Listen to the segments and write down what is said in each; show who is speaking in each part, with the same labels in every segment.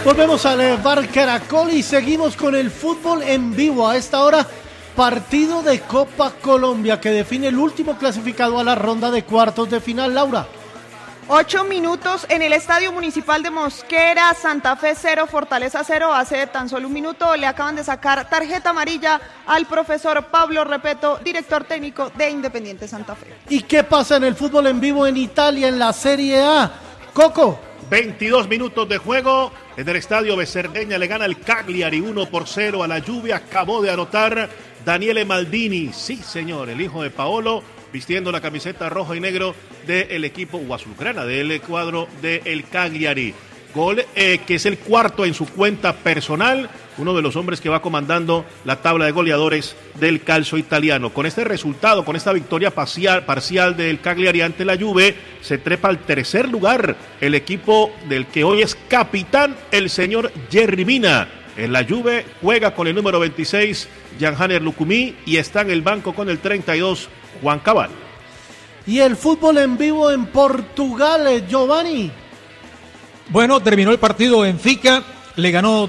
Speaker 1: Volvemos al Bar Caracol y seguimos con el fútbol en vivo. A esta hora, partido de Copa Colombia que define el último clasificado a la ronda de cuartos de final. Laura.
Speaker 2: 8 minutos en el Estadio Municipal de Mosquera, Santa Fe 0, Fortaleza 0. Hace tan solo un minuto le acaban de sacar tarjeta amarilla al profesor Pablo Repeto, director técnico de Independiente Santa Fe.
Speaker 1: ¿Y qué pasa en el fútbol en vivo en Italia, en la Serie A? Coco.
Speaker 3: 22 minutos de juego en el Estadio Becerdeña, le gana el Cagliari 1-0 a la Juve. Acabó de anotar Daniele Maldini, sí señor, el hijo de Paolo, vistiendo la camiseta roja y negro del equipo o azulgrana del cuadro del Cagliari. Gol que es el cuarto en su cuenta personal, uno de los hombres que va comandando la tabla de goleadores del calcio italiano. Con este resultado, con esta victoria parcial del Cagliari ante la Juve, se trepa al tercer lugar el equipo del que hoy es capitán, el señor Jerry Mina. En la Juve juega con el número 26, Gianhanner Lucumí, y está en el banco con el 32, Juan Cabal.
Speaker 1: Y el fútbol en vivo en Portugal, Giovanni.
Speaker 4: Bueno, terminó el partido. Benfica le ganó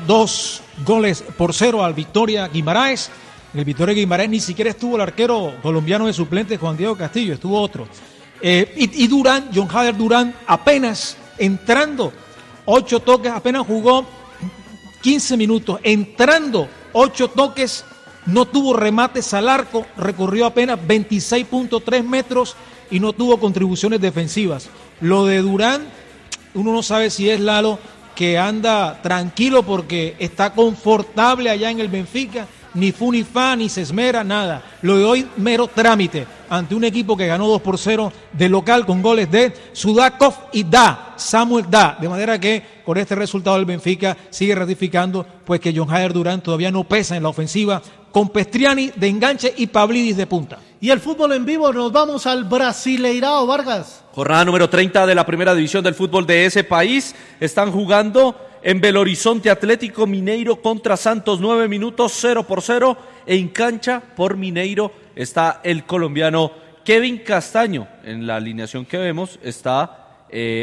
Speaker 4: 2-0 al Vitória Guimarães. El Vitória Guimarães ni siquiera estuvo el arquero colombiano de suplente Juan Diego Castillo, estuvo otro. Y Durán, John Hader Durán, apenas entrando, 8 toques, apenas jugó 15 minutos, entrando 8 toques, no tuvo remates al arco, recorrió apenas 26.3 metros y no tuvo contribuciones defensivas. Lo de Durán, uno no sabe si es Lalo que anda tranquilo porque está confortable allá en el Benfica, ni fu ni fa, ni se esmera, nada. Lo de hoy, mero trámite, ante un equipo que ganó 2-0 de local con goles de Sudakov y Samuel Da. De manera que con este resultado el Benfica sigue ratificando pues que John Hader Durán todavía no pesa en la ofensiva, con Pestriani de enganche y Pavlidis de punta.
Speaker 1: Y el fútbol en vivo, nos vamos al Brasileirao, Vargas.
Speaker 5: Jornada número 30 de la primera división del fútbol de ese país. Están jugando en Belo Horizonte Atlético Mineiro contra Santos, 9 minutos, 0-0. En cancha por Mineiro está el colombiano Kevin Castaño. En la alineación que vemos está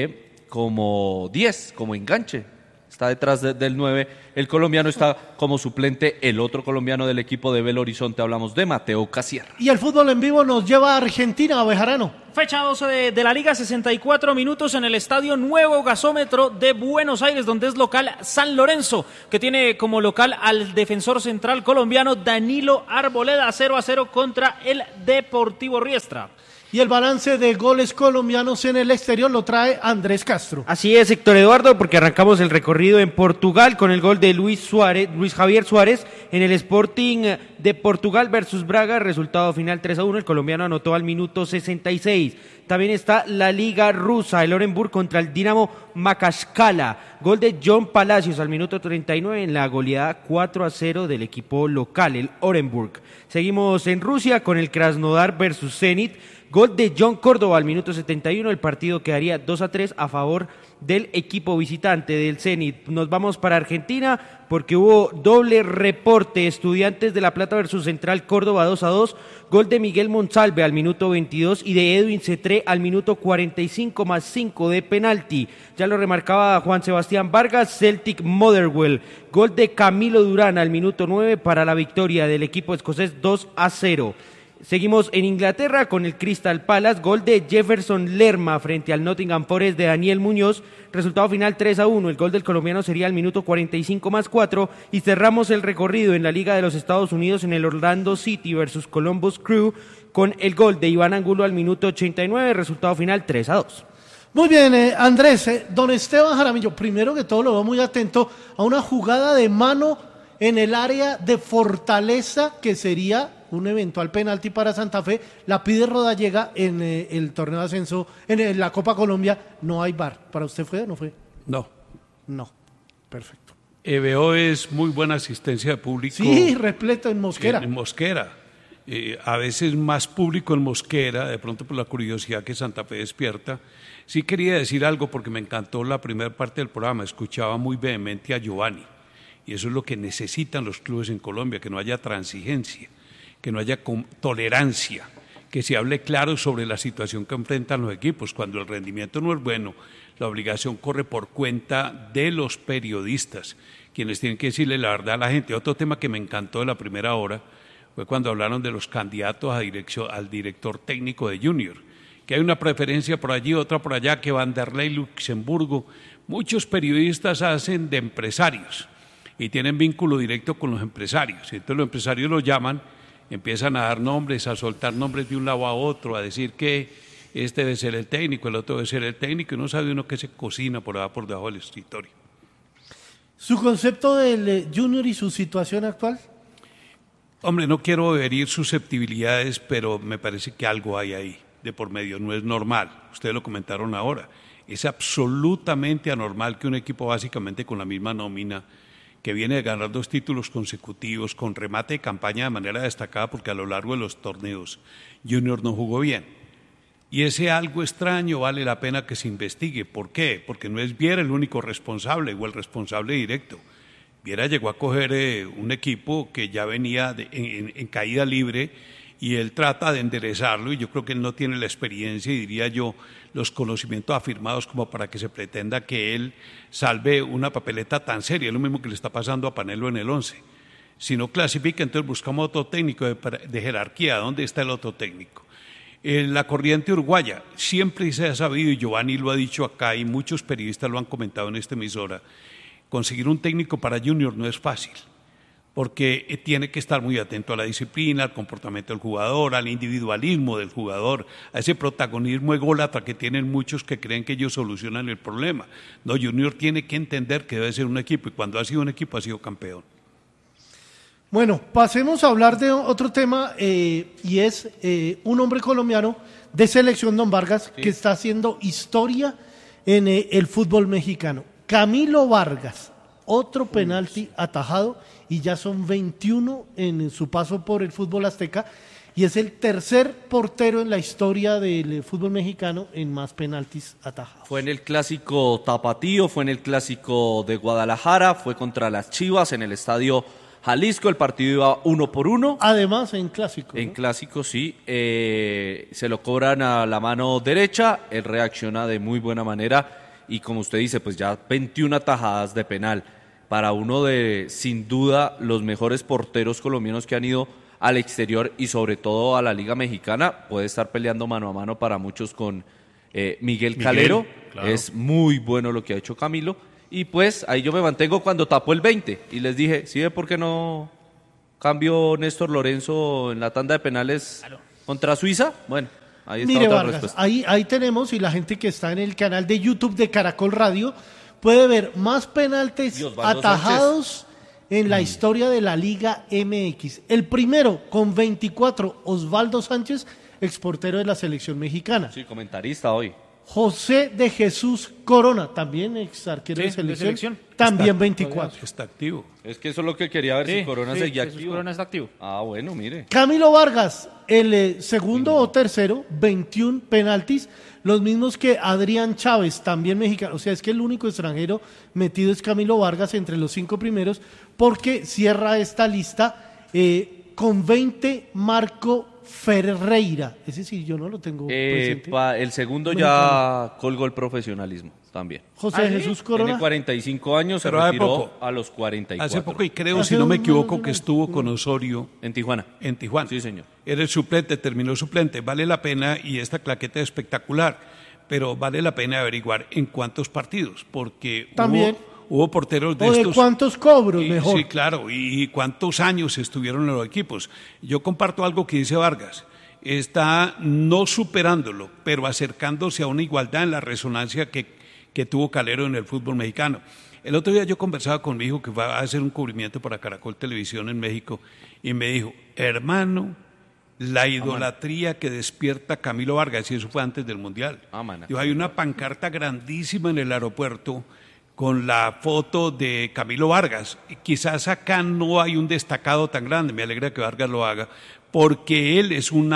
Speaker 5: como 10, como enganche. Está detrás del 9, el colombiano está como suplente, el otro colombiano del equipo de Belo Horizonte, hablamos de Mateo Casierra.
Speaker 1: Y el fútbol en vivo nos lleva a Argentina, Bejarano.
Speaker 6: Fecha 12 de la Liga, 64 minutos en el Estadio Nuevo Gasómetro de Buenos Aires, donde es local San Lorenzo, que tiene como local al defensor central colombiano Danilo Arboleda, 0-0 contra el Deportivo Riestra.
Speaker 1: Y el balance de goles colombianos en el exterior lo trae Andrés Castro.
Speaker 7: Así es, Héctor Eduardo, porque arrancamos el recorrido en Portugal con el gol de Luis Javier Suárez en el Sporting de Portugal versus Braga, resultado final 3-1, el colombiano anotó al minuto 66. También está la Liga Rusa, el Orenburg contra el Dinamo Makashkala, gol de John Palacios al minuto 39 en la goleada 4-0 del equipo local, el Orenburg. Seguimos en Rusia con el Krasnodar versus Zenit, gol de John Córdoba al minuto 71, el partido quedaría 2-3 a favor del equipo visitante del Zenit. Nos vamos para Argentina porque hubo doble reporte, Estudiantes de La Plata versus Central Córdoba 2-2, gol de Miguel Monsalve al minuto 22 y de Edwin Cetré al minuto 45 más 5 de penalti. Ya lo remarcaba Juan Sebastián Vargas, Celtic Motherwell, gol de Camilo Durán al minuto 9 para la victoria del equipo escocés 2-0. Seguimos en Inglaterra con el Crystal Palace, gol de Jefferson Lerma frente al Nottingham Forest de Daniel Muñoz, resultado final 3-1, el gol del colombiano sería al minuto 45 más 4 y cerramos el recorrido en la Liga de los Estados Unidos en el Orlando City versus Columbus Crew con el gol de Iván Angulo al minuto 89, resultado final 3-2.
Speaker 1: Muy bien, Andrés, don Esteban Jaramillo, primero que todo lo veo muy atento a una jugada de mano en el área de Fortaleza que sería un eventual penalti para Santa Fe, la pide Rodallega en el torneo de ascenso, en la Copa Colombia, no hay VAR. ¿Para usted fue o no fue?
Speaker 8: No.
Speaker 1: No, perfecto.
Speaker 8: EBO es muy buena asistencia de público.
Speaker 1: Sí, repleto en Mosquera.
Speaker 8: En Mosquera. A veces más público en Mosquera, de pronto por la curiosidad que Santa Fe despierta. Sí quería decir algo porque me encantó la primera parte del programa, escuchaba muy vehemente a Giovanni, y eso es lo que necesitan los clubes en Colombia, que no haya transigencia, que no haya tolerancia, que se hable claro sobre la situación que enfrentan los equipos. Cuando el rendimiento no es bueno, la obligación corre por cuenta de los periodistas, quienes tienen que decirle la verdad a la gente. Otro tema que me encantó de la primera hora fue cuando hablaron de los candidatos al director técnico de Junior, que hay una preferencia por allí, otra por allá, que Vanderlei, Luxemburgo. Muchos periodistas hacen de empresarios y tienen vínculo directo con los empresarios. Entonces los empresarios los llaman, empiezan a dar nombres, a soltar nombres de un lado a otro, a decir que este debe ser el técnico, el otro debe ser el técnico, y no sabe uno que se cocina por debajo del escritorio.
Speaker 1: ¿Su concepto del Junior y su situación actual?
Speaker 8: Hombre, no quiero herir susceptibilidades, pero me parece que algo hay ahí de por medio, no es normal. Ustedes lo comentaron ahora. Es absolutamente anormal que un equipo básicamente con la misma nómina, que viene de ganar 2 títulos consecutivos, con remate de campaña de manera destacada, porque a lo largo de los torneos Junior no jugó bien. Y ese algo extraño vale la pena que se investigue. ¿Por qué? Porque no es Viera el único responsable o el responsable directo. Viera llegó a coger un equipo que ya venía en caída libre, y él trata de enderezarlo, y yo creo que él no tiene la experiencia y, diría yo, los conocimientos afirmados como para que se pretenda que él salve una papeleta tan seria. Es lo mismo que le está pasando a Panelo en el 11. Si no clasifica, entonces buscamos otro técnico de jerarquía. ¿Dónde está el otro técnico? La corriente uruguaya siempre se ha sabido, y Giovanni lo ha dicho acá y muchos periodistas lo han comentado en esta emisora, conseguir un técnico para Junior no es fácil, porque tiene que estar muy atento a la disciplina, al comportamiento del jugador, al individualismo del jugador, a ese protagonismo ególatra que tienen muchos que creen que ellos solucionan el problema. No, Junior tiene que entender que debe ser un equipo, y cuando ha sido un equipo ha sido campeón.
Speaker 1: Bueno, pasemos a hablar de otro tema, y es un hombre colombiano de selección, don Vargas, sí, que está haciendo historia en el fútbol mexicano. Camilo Vargas, otro penalti atajado, y ya son 21 en su paso por el fútbol azteca, y es el tercer portero en la historia del fútbol mexicano en más penaltis atajados.
Speaker 5: Fue en el clásico tapatío, fue en el clásico de Guadalajara, fue contra las Chivas en el estadio Jalisco, el partido iba 1-1.
Speaker 1: Además en clásico.
Speaker 5: En
Speaker 1: ¿no?
Speaker 5: clásico, sí. Se lo cobran a la mano derecha, él reacciona de muy buena manera, y como usted dice, pues ya 21 atajadas de penal. Para uno de, sin duda, los mejores porteros colombianos que han ido al exterior y sobre todo a la Liga Mexicana, puede estar peleando mano a mano para muchos con Miguel Calero. Claro. Es muy bueno lo que ha hecho Camilo. Y pues ahí yo me mantengo cuando tapó el 20 y les dije, ¿sí ve por qué no cambió Néstor Lorenzo en la tanda de penales contra Suiza? Bueno, ahí está.
Speaker 1: Mire,
Speaker 5: otra
Speaker 1: Vargas,
Speaker 5: respuesta.
Speaker 1: ahí tenemos, y la gente que está en el canal de YouTube de Caracol Radio puede ver más penaltis atajados en la historia de la Liga MX. El primero con 24, Osvaldo Sánchez, exportero de la selección mexicana.
Speaker 5: Sí, comentarista hoy.
Speaker 1: José de Jesús Corona, también ex arquero de selección, también
Speaker 8: está,
Speaker 1: 24.
Speaker 8: Está activo.
Speaker 5: Es que eso es lo que quería ver, si Corona seguía activo.
Speaker 6: Corona está activo.
Speaker 5: Ah, bueno, mire.
Speaker 1: Camilo Vargas, el segundo o tercero, 21 penaltis, los mismos que Adrián Chávez, también mexicano. O sea, es que el único extranjero metido es Camilo Vargas entre los 5 primeros, porque cierra esta lista con 20 Marco Ferreira. Ese sí, yo no lo tengo presente.
Speaker 5: El segundo ya colgó el profesionalismo también.
Speaker 1: José Jesús Corona.
Speaker 5: Tiene 45 años, se retiró a los 44.
Speaker 8: Hace poco, y creo, si no me equivoco, que estuvo con Osorio.
Speaker 5: En Tijuana.
Speaker 8: En Tijuana.
Speaker 5: Sí, señor.
Speaker 8: Era el suplente, terminó suplente. Vale la pena, y esta claqueta es espectacular, pero vale la pena averiguar en cuántos partidos, porque
Speaker 1: también
Speaker 8: hubo porteros de
Speaker 1: o
Speaker 8: estos.
Speaker 1: ¿De cuántos cobros, mejor?
Speaker 8: Sí, claro, y cuántos años estuvieron en los equipos. Yo comparto algo que dice Vargas. Está no superándolo, pero acercándose a una igualdad en la resonancia que tuvo Calero en el fútbol mexicano. El otro día yo conversaba con mi hijo, que va a hacer un cubrimiento para Caracol Televisión en México, y me dijo, hermano, la idolatría que despierta Camilo Vargas, y eso fue antes del Mundial. Hay una pancarta grandísima en el aeropuerto con la foto de Camilo Vargas. Quizás acá no hay un destacado tan grande, me alegra que Vargas lo haga, porque él es un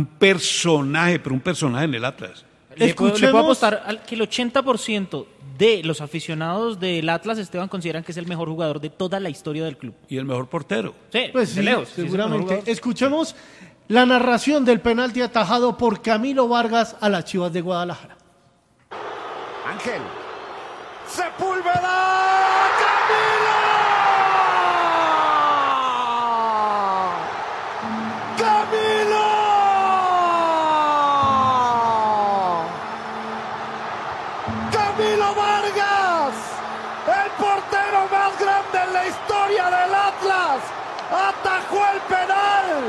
Speaker 8: personaje, pero un personaje en el Atlas.
Speaker 6: Le puedo apostar que el 80% de los aficionados del Atlas, Esteban, consideran que es el mejor jugador de toda la historia del club.
Speaker 8: Y el mejor portero.
Speaker 6: Sí,
Speaker 1: pues
Speaker 6: de lejos.
Speaker 1: Seguramente. Escuchemos la narración del penalti atajado por Camilo Vargas a las Chivas de Guadalajara.
Speaker 9: Ángel. Sepúlveda. ¡Camilo! ¡Camilo! ¡Camilo Vargas! El portero más grande en la historia del Atlas. Atajó el penal.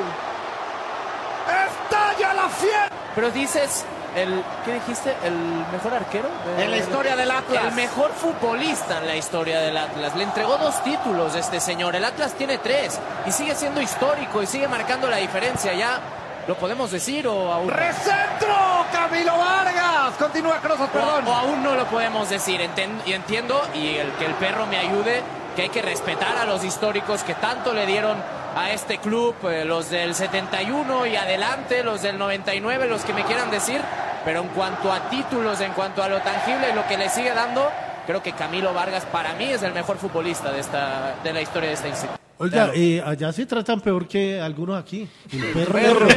Speaker 9: Estalla la fiesta.
Speaker 10: Pero dices, ¿qué dijiste? ¿El mejor arquero?
Speaker 9: En la historia del Atlas.
Speaker 10: El mejor futbolista en la historia del Atlas. Le entregó 2 títulos este señor. El Atlas tiene 3 y sigue siendo histórico y sigue marcando la diferencia. ¿Ya lo podemos decir o aún?
Speaker 9: ¡Recentro! ¡Camilo Vargas! Continúa Crozas, perdón.
Speaker 10: O aún no lo podemos decir. Y entiendo, y que el perro me ayude, que hay que respetar a los históricos que tanto le dieron a este club, los del 71 y adelante, los del 99, los que me quieran decir, pero en cuanto a títulos, en cuanto a lo tangible y lo que le sigue dando, creo que Camilo Vargas para mí es el mejor futbolista de la historia de esta institución.
Speaker 1: Oiga, allá se tratan peor que algunos aquí. El perro.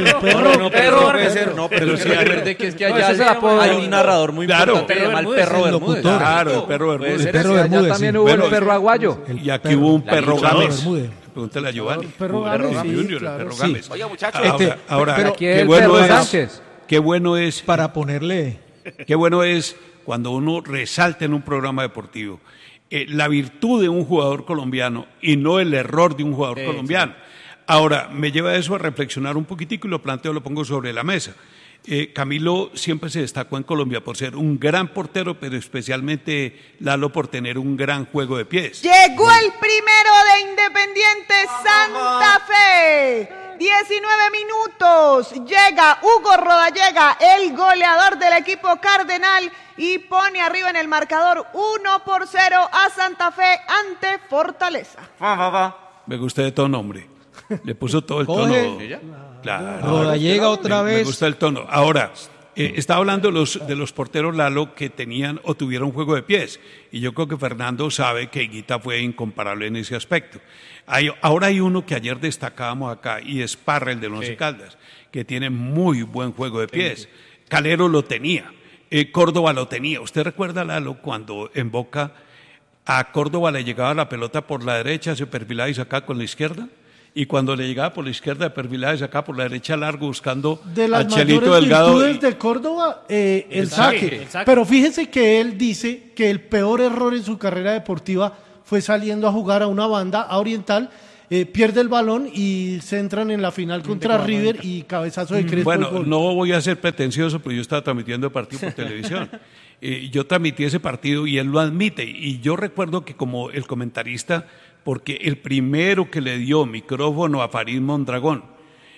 Speaker 5: Pero sí, recuerde que es que allá hay un narrador muy importante que se llama el Perro Bermúdez.
Speaker 8: Claro, el Perro Bermúdez.
Speaker 4: El Perro Bermúdez.
Speaker 11: También hubo el perro aguayo.
Speaker 8: Y aquí hubo un Perro Gámez.
Speaker 4: Bermúdez.
Speaker 8: Pregúntale a Giovanni.
Speaker 1: Perro Gámez, sí,
Speaker 8: Junior,
Speaker 1: claro.
Speaker 8: el Perro
Speaker 1: Sí.
Speaker 8: Gámez.
Speaker 9: Oye, muchachos.
Speaker 8: Ahora,
Speaker 11: Pero
Speaker 8: qué
Speaker 11: el
Speaker 8: bueno
Speaker 11: Perro
Speaker 8: es,
Speaker 11: Sánchez.
Speaker 8: qué bueno es,
Speaker 4: Para ponerle...
Speaker 8: qué bueno es cuando uno resalta en un programa deportivo la virtud de un jugador colombiano y no el error de un jugador colombiano. Ahora, me lleva eso a reflexionar un poquitico y lo planteo, lo pongo sobre la mesa. Camilo siempre se destacó en Colombia por ser un gran portero, pero especialmente Lalo por tener un gran juego de pies.
Speaker 2: Llegó el primero de Independiente Santa Fe. 19 minutos. Llega Hugo Rodallega, el goleador del equipo cardenal, y pone arriba en el marcador 1-0 a Santa Fe ante Fortaleza.
Speaker 8: Me gusta de todo nombre. Le puso todo el tono. Claro.
Speaker 4: Rodallega otra
Speaker 8: Me
Speaker 4: vez.
Speaker 8: gusta el tono. Ahora, estaba hablando de los porteros Lalo que tenían o tuvieron juego de pies. Y yo creo que Fernando sabe que Higuita fue incomparable en ese aspecto. Ahora hay uno que ayer destacábamos acá y es Parra, el de Once Caldas, que tiene muy buen juego de pies. Calero lo tenía. Córdoba lo tenía. ¿Usted recuerda, Lalo, cuando en Boca a Córdoba le llegaba la pelota por la derecha, se perfilaba y sacaba con la izquierda? Y cuando le llegaba por la izquierda, perfilaba y sacaba por la derecha largo buscando
Speaker 1: De las
Speaker 8: a Chelito
Speaker 1: mayores
Speaker 8: Delgado.
Speaker 1: virtudes de Córdoba, el saque.
Speaker 6: Exacto.
Speaker 1: Pero fíjese que él dice que el peor error en su carrera deportiva fue saliendo a jugar a una banda a Oriental, pierde el balón y se entran en la final contra River y cabezazo de Crespo.
Speaker 8: Bueno,
Speaker 1: el gol.
Speaker 8: no voy a ser pretencioso, pero yo estaba transmitiendo el partido por televisión. Yo transmití ese partido y él lo admite. Y yo recuerdo que como el comentarista, porque el primero que le dio micrófono a Farid Mondragón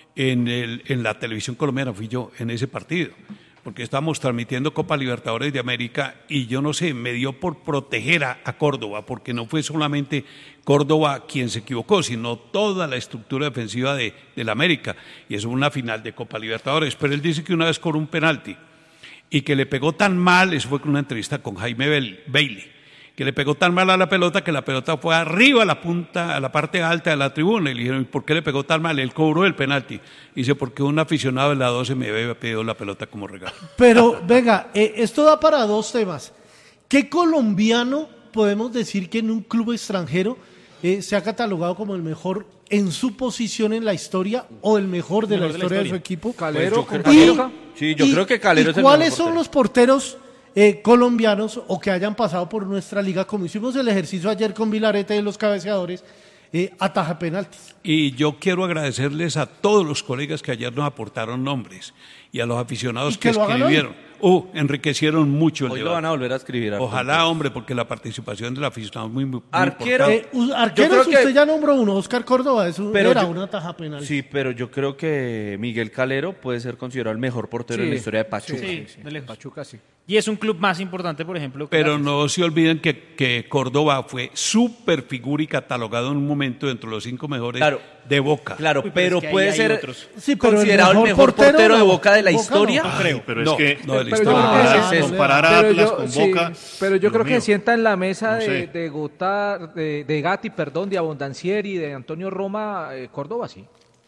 Speaker 8: en la televisión colombiana fui yo en ese partido. Porque estábamos transmitiendo Copa Libertadores de América y yo no sé, me dio por proteger a Córdoba, porque no fue solamente Córdoba quien se equivocó, sino toda la estructura defensiva de la América. Y eso fue una final de Copa Libertadores. Pero él dice que una vez cobró un penalti y que le pegó tan mal, eso fue con una entrevista con Jaime Bailey, que le pegó tan mal a la pelota que la pelota fue arriba a la punta, a la parte alta de la tribuna. Y le dijeron, ¿por qué le pegó tan mal? Él cobró el penalti. Dice, porque un aficionado de la 12 me había pedido la pelota como regalo.
Speaker 1: Pero, venga, esto da para dos temas. ¿Qué colombiano podemos decir que en un club extranjero se ha catalogado como el mejor en su posición en la historia o el mejor de la historia de su equipo?
Speaker 11: Calero,
Speaker 5: Pues yo
Speaker 11: con
Speaker 5: creo-
Speaker 11: Calero.
Speaker 5: Sí, yo creo que Calero es el
Speaker 1: ¿Cuáles
Speaker 5: mejor
Speaker 1: son
Speaker 5: portero.
Speaker 1: los porteros colombianos o que hayan pasado por nuestra liga, como hicimos el ejercicio ayer con Vilareta y los cabeceadores, ataja penaltis?
Speaker 8: Y yo quiero agradecerles a todos los colegas que ayer nos aportaron nombres y a los aficionados
Speaker 1: ¿Y que lo hagan
Speaker 8: escribieron. Enriquecieron mucho el
Speaker 5: Hoy lo
Speaker 8: debate.
Speaker 5: van a volver a escribir. Arturo.
Speaker 8: Ojalá, hombre, porque la participación del aficionado es muy
Speaker 5: Arquero.
Speaker 8: importante.
Speaker 1: Arqueros,
Speaker 5: creo que-
Speaker 1: usted ya nombró uno, Oscar Córdoba, eso
Speaker 5: Pero
Speaker 1: era
Speaker 5: yo-
Speaker 1: una ataja penal.
Speaker 5: Sí, pero yo creo que Miguel Calero puede ser considerado el mejor portero en la historia de Pachuca.
Speaker 6: Sí, de lejos.
Speaker 11: Pachuca, sí.
Speaker 6: Y es un club más importante, por ejemplo. que
Speaker 8: Pero
Speaker 6: Atlas.
Speaker 8: no se olviden que Córdoba fue súper figura y catalogado en un momento dentro de los 5 mejores
Speaker 5: Claro.
Speaker 8: de Boca.
Speaker 5: Claro,
Speaker 6: Uy, pero
Speaker 5: pero
Speaker 6: es que ahí
Speaker 5: puede
Speaker 6: hay
Speaker 5: ser
Speaker 6: otros.
Speaker 1: Sí, pero
Speaker 5: considerado el mejor portero de
Speaker 1: no.
Speaker 5: Boca de la
Speaker 1: Boca
Speaker 5: historia.
Speaker 1: no.
Speaker 3: Ay, pero
Speaker 8: No,
Speaker 3: es que
Speaker 8: no de la
Speaker 11: Pero
Speaker 8: historia.
Speaker 11: yo creo que
Speaker 3: comparar,
Speaker 11: sí.
Speaker 3: comparar a
Speaker 11: Pero
Speaker 3: Atlas
Speaker 11: yo-
Speaker 3: con
Speaker 11: sí,
Speaker 3: Boca.
Speaker 11: pero yo
Speaker 3: Dios
Speaker 11: creo que
Speaker 3: mío.
Speaker 11: sienta en la mesa
Speaker 3: No sé.
Speaker 11: de Gatti, de Abondancieri, de Antonio Roma, Córdoba, sí.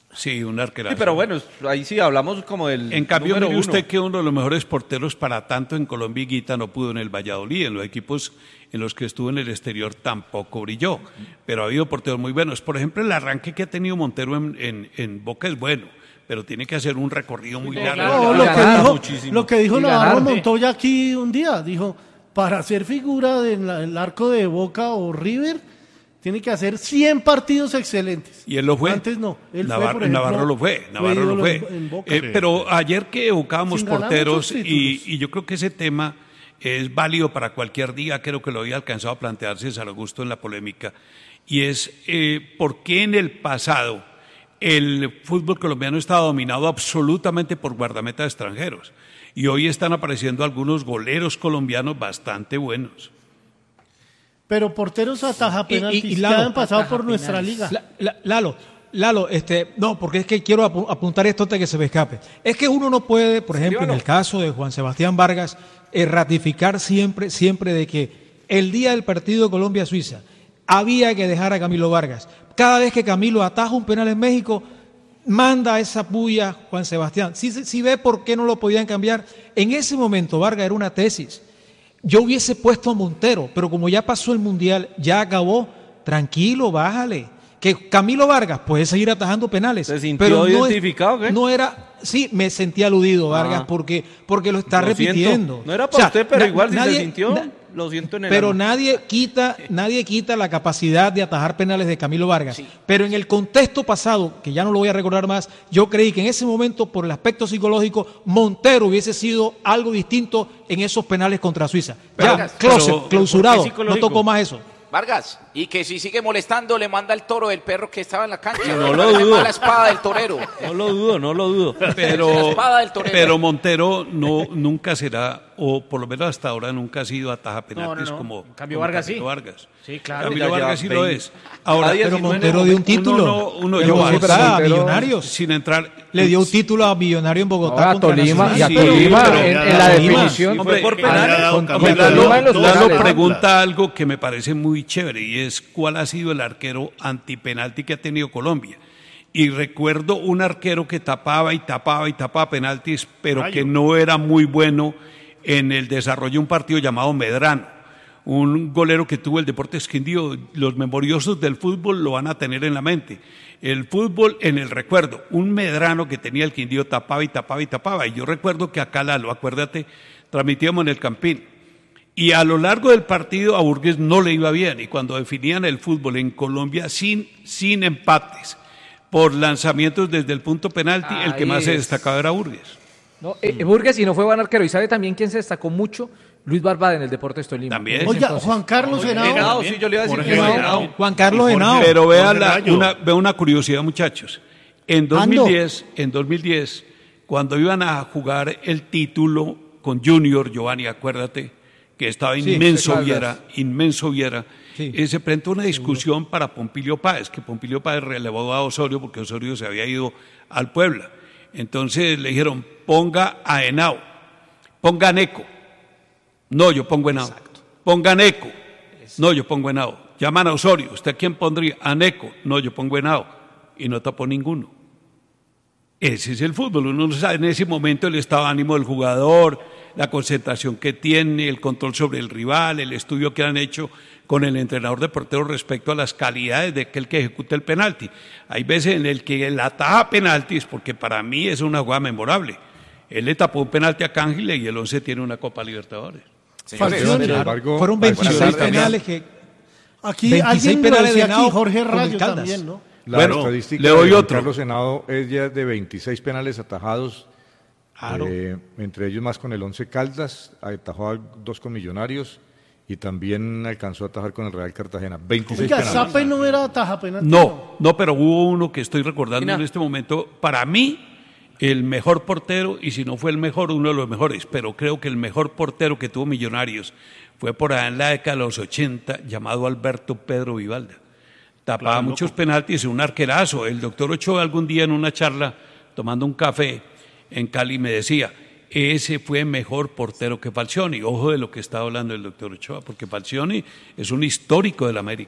Speaker 8: Sí, un arquerazo.
Speaker 5: Sí, pero bueno, ahí sí hablamos como del
Speaker 8: En cambio,
Speaker 5: número
Speaker 8: mire usted
Speaker 5: uno.
Speaker 8: que uno de los mejores porteros para tanto en Colombia, Higuita, no pudo en el Valladolid. En los equipos en los que estuvo en el exterior tampoco brilló. Pero ha habido porteros muy buenos. Por ejemplo, el arranque que ha tenido Montero en Boca es bueno, pero tiene que hacer un recorrido muy largo.
Speaker 1: No, lo que dijo
Speaker 11: Y
Speaker 1: Navarro
Speaker 11: ganar.
Speaker 1: Montoya aquí un día, dijo, para ser figura del arco de Boca o River, tiene que hacer 100 partidos excelentes.
Speaker 8: Y él lo fue.
Speaker 1: Antes no. Él
Speaker 8: Navarro,
Speaker 1: fue, por ejemplo,
Speaker 8: Navarro lo fue. Navarro
Speaker 1: ídolo
Speaker 8: lo fue.
Speaker 1: en Boca.
Speaker 8: Pero ayer que evocábamos
Speaker 1: Sin ganar
Speaker 8: porteros,
Speaker 1: muchos títulos.
Speaker 8: y yo creo que ese tema es válido para cualquier día, creo que lo había alcanzado a plantear César Augusto en la polémica, y es por qué en el pasado el fútbol colombiano estaba dominado absolutamente por guardametas extranjeros, y hoy están apareciendo algunos goleros colombianos bastante buenos.
Speaker 1: Pero porteros ataja penaltis
Speaker 4: y
Speaker 1: que
Speaker 4: Lalo,
Speaker 1: han pasado
Speaker 6: ataja
Speaker 1: por nuestra
Speaker 6: penales.
Speaker 1: liga.
Speaker 4: Lalo, no, porque es que quiero apuntar esto antes de que se me escape. Es que uno no puede, por ejemplo, en el caso de Juan Sebastián Vargas, ratificar siempre de que el día del partido de Colombia-Suiza había que dejar a Camilo Vargas. Cada vez que Camilo ataja un penal en México, manda esa puya Juan Sebastián. Si ve por qué no lo podían cambiar, en ese momento Vargas era una tesis. Yo hubiese puesto a Montero, pero como ya pasó el Mundial, ya acabó, tranquilo, bájale. Que Camilo Vargas puede seguir atajando penales.
Speaker 5: ¿Se sintió
Speaker 4: pero
Speaker 5: identificado, qué?
Speaker 4: No era, sí, me sentí aludido, Vargas, porque lo está
Speaker 5: Lo siento.
Speaker 4: repitiendo.
Speaker 5: No era para usted, pero igual si se
Speaker 4: nadie-
Speaker 5: sintió, lo siento en el
Speaker 4: Pero
Speaker 5: alma.
Speaker 4: nadie quita la capacidad de atajar penales de Camilo Vargas. Pero en el contexto pasado, que ya no lo voy a recordar más, yo creí que en ese momento, por el aspecto psicológico, Montero hubiese sido algo distinto en esos penales contra Suiza.
Speaker 12: Vargas,
Speaker 4: Clausurado,
Speaker 6: ¿por qué
Speaker 4: no
Speaker 6: psicológico?
Speaker 4: tocó más eso.
Speaker 12: Vargas, y que si sigue molestando le manda el toro del perro que estaba en la cancha.
Speaker 5: No
Speaker 12: Le
Speaker 5: lo
Speaker 12: parece
Speaker 5: dudo.
Speaker 12: más la espada del torero.
Speaker 5: No lo dudo.
Speaker 12: La
Speaker 8: Pero,
Speaker 12: espada del torero.
Speaker 8: pero Montero nunca será, o por lo menos hasta ahora nunca ha sido ataja penaltis
Speaker 6: No.
Speaker 8: como
Speaker 6: En cambio,
Speaker 8: como
Speaker 6: Vargas sí.
Speaker 8: Camilo Vargas.
Speaker 6: Sí, claro.
Speaker 8: Camilo
Speaker 5: Ya
Speaker 8: Vargas sí lo
Speaker 5: 20.
Speaker 8: es. Ahora,
Speaker 5: Nadie
Speaker 4: Pero
Speaker 5: si no en
Speaker 4: Montero
Speaker 5: el
Speaker 4: dio un título.
Speaker 8: uno
Speaker 4: En
Speaker 8: yo-
Speaker 4: Bogotá, a
Speaker 11: Montero-
Speaker 4: Millonarios.
Speaker 8: sin entrar.
Speaker 4: Le dio un título a Millonario en Bogotá.
Speaker 11: No, a
Speaker 4: contra
Speaker 11: Tolima,
Speaker 4: Nacional.
Speaker 11: y a
Speaker 8: Sí,
Speaker 11: Tolima
Speaker 8: pero
Speaker 11: en
Speaker 3: ya
Speaker 11: la
Speaker 3: da-
Speaker 11: definición.
Speaker 5: Hombre, por
Speaker 3: Porque
Speaker 5: penales.
Speaker 3: le ha dado
Speaker 11: Con-
Speaker 3: Camilo.
Speaker 11: con Tolima en los
Speaker 8: Lalo
Speaker 11: penales.
Speaker 8: pregunta algo que me parece muy chévere y es cuál ha sido el arquero antipenalti que ha tenido Colombia. Y recuerdo un arquero que tapaba penaltis, pero
Speaker 3: Rayo.
Speaker 8: que no era muy bueno en el desarrollo de un partido llamado Medrano. Un golero que tuvo el Deportes Quindío. Los memoriosos del fútbol lo van a tener en la mente. El fútbol en el recuerdo. Un Medrano que tenía el Quindío tapaba. Y yo recuerdo que acá, Lalo, acuérdate, transmitíamos en el Campín. Y a lo largo del partido a Burgues no le iba bien. Y cuando definían el fútbol en Colombia sin empates, por lanzamientos desde el punto penalti, el que
Speaker 11: Ahí
Speaker 8: más se
Speaker 11: es.
Speaker 8: destacaba era Burgues.
Speaker 11: No, Burgues y no fue buen arquero. ¿Y sabe también quién se destacó mucho? Luis Barbada en el Deportes Tolima.
Speaker 8: También.
Speaker 11: En ese
Speaker 1: Oiga,
Speaker 11: entonces.
Speaker 1: Juan Carlos Henao.
Speaker 5: Henao, sí, yo le iba a decir
Speaker 3: Jorge
Speaker 5: que
Speaker 3: Henao.
Speaker 5: Henao.
Speaker 4: Juan Carlos
Speaker 3: Jorge-
Speaker 4: Henao.
Speaker 8: Pero vea
Speaker 3: Jorge Rayo.
Speaker 8: vea una curiosidad, muchachos. En 2010, cuando iban a jugar el título con Junior, Giovanni, acuérdate, que estaba
Speaker 4: Sí,
Speaker 8: inmenso
Speaker 11: Caldas.
Speaker 8: Viera,
Speaker 4: Sí.
Speaker 8: se presentó una discusión para Pompilio Páez, que Pompilio Páez relevó a Osorio porque Osorio se había ido al Puebla. Entonces le dijeron, ponga a Henao, ponga a Neco. No, yo pongo Henao. Ponga a Neco. No, yo pongo Henao. Llaman a Osorio, ¿usted a quién pondría? A Neco. No, yo pongo Henao. Y no tapó ninguno. Ese es el fútbol. Uno no sabe en ese momento el estado de ánimo del jugador, la concentración que tiene, el control sobre el rival, el estudio que han hecho con el entrenador de porteros respecto a las calidades de aquel que ejecuta el penalti. Hay veces en el que él ataja penaltis, porque para mí es una jugada memorable. Él le tapó un penalti a Cángile y el 11 tiene una Copa Libertadores.
Speaker 1: Señores,
Speaker 13: Sin embargo,
Speaker 4: Fueron
Speaker 13: al
Speaker 4: 26
Speaker 13: pasar también,
Speaker 4: penales que...
Speaker 1: Aquí
Speaker 4: 26
Speaker 1: alguien lo
Speaker 4: penales
Speaker 1: decía
Speaker 4: de
Speaker 1: aquí,
Speaker 4: Henao
Speaker 1: Jorge
Speaker 4: con el
Speaker 1: Rayo
Speaker 4: Caldas.
Speaker 1: también, ¿no?
Speaker 13: la
Speaker 8: Bueno,
Speaker 13: estadística
Speaker 8: le doy
Speaker 13: de Juan
Speaker 8: otro.
Speaker 13: Carlos Henao es ya de 26 penales atajados,
Speaker 4: Claro.
Speaker 13: entre ellos más con el 11 Caldas, atajó a 2 con Millonarios y también alcanzó a atajar con el Real Cartagena. 26
Speaker 1: Oiga,
Speaker 13: penales.
Speaker 1: Zape no era ataja penalti.
Speaker 8: No, pero hubo uno que estoy recordando
Speaker 5: Mira.
Speaker 8: en este momento. Para mí, el mejor portero, y si no fue el mejor, uno de los mejores, pero creo que el mejor portero que tuvo Millonarios fue por allá en la década de los 80, llamado Alberto Pedro Vivalda. Tapaba
Speaker 3: Claro,
Speaker 8: muchos
Speaker 3: loco.
Speaker 8: penaltis, un arquerazo. El doctor Ochoa algún día en una charla, tomando un café en Cali, me decía, ese fue mejor portero que Falcioni. Ojo de lo que está hablando el doctor Ochoa, porque Falcioni es un histórico del América.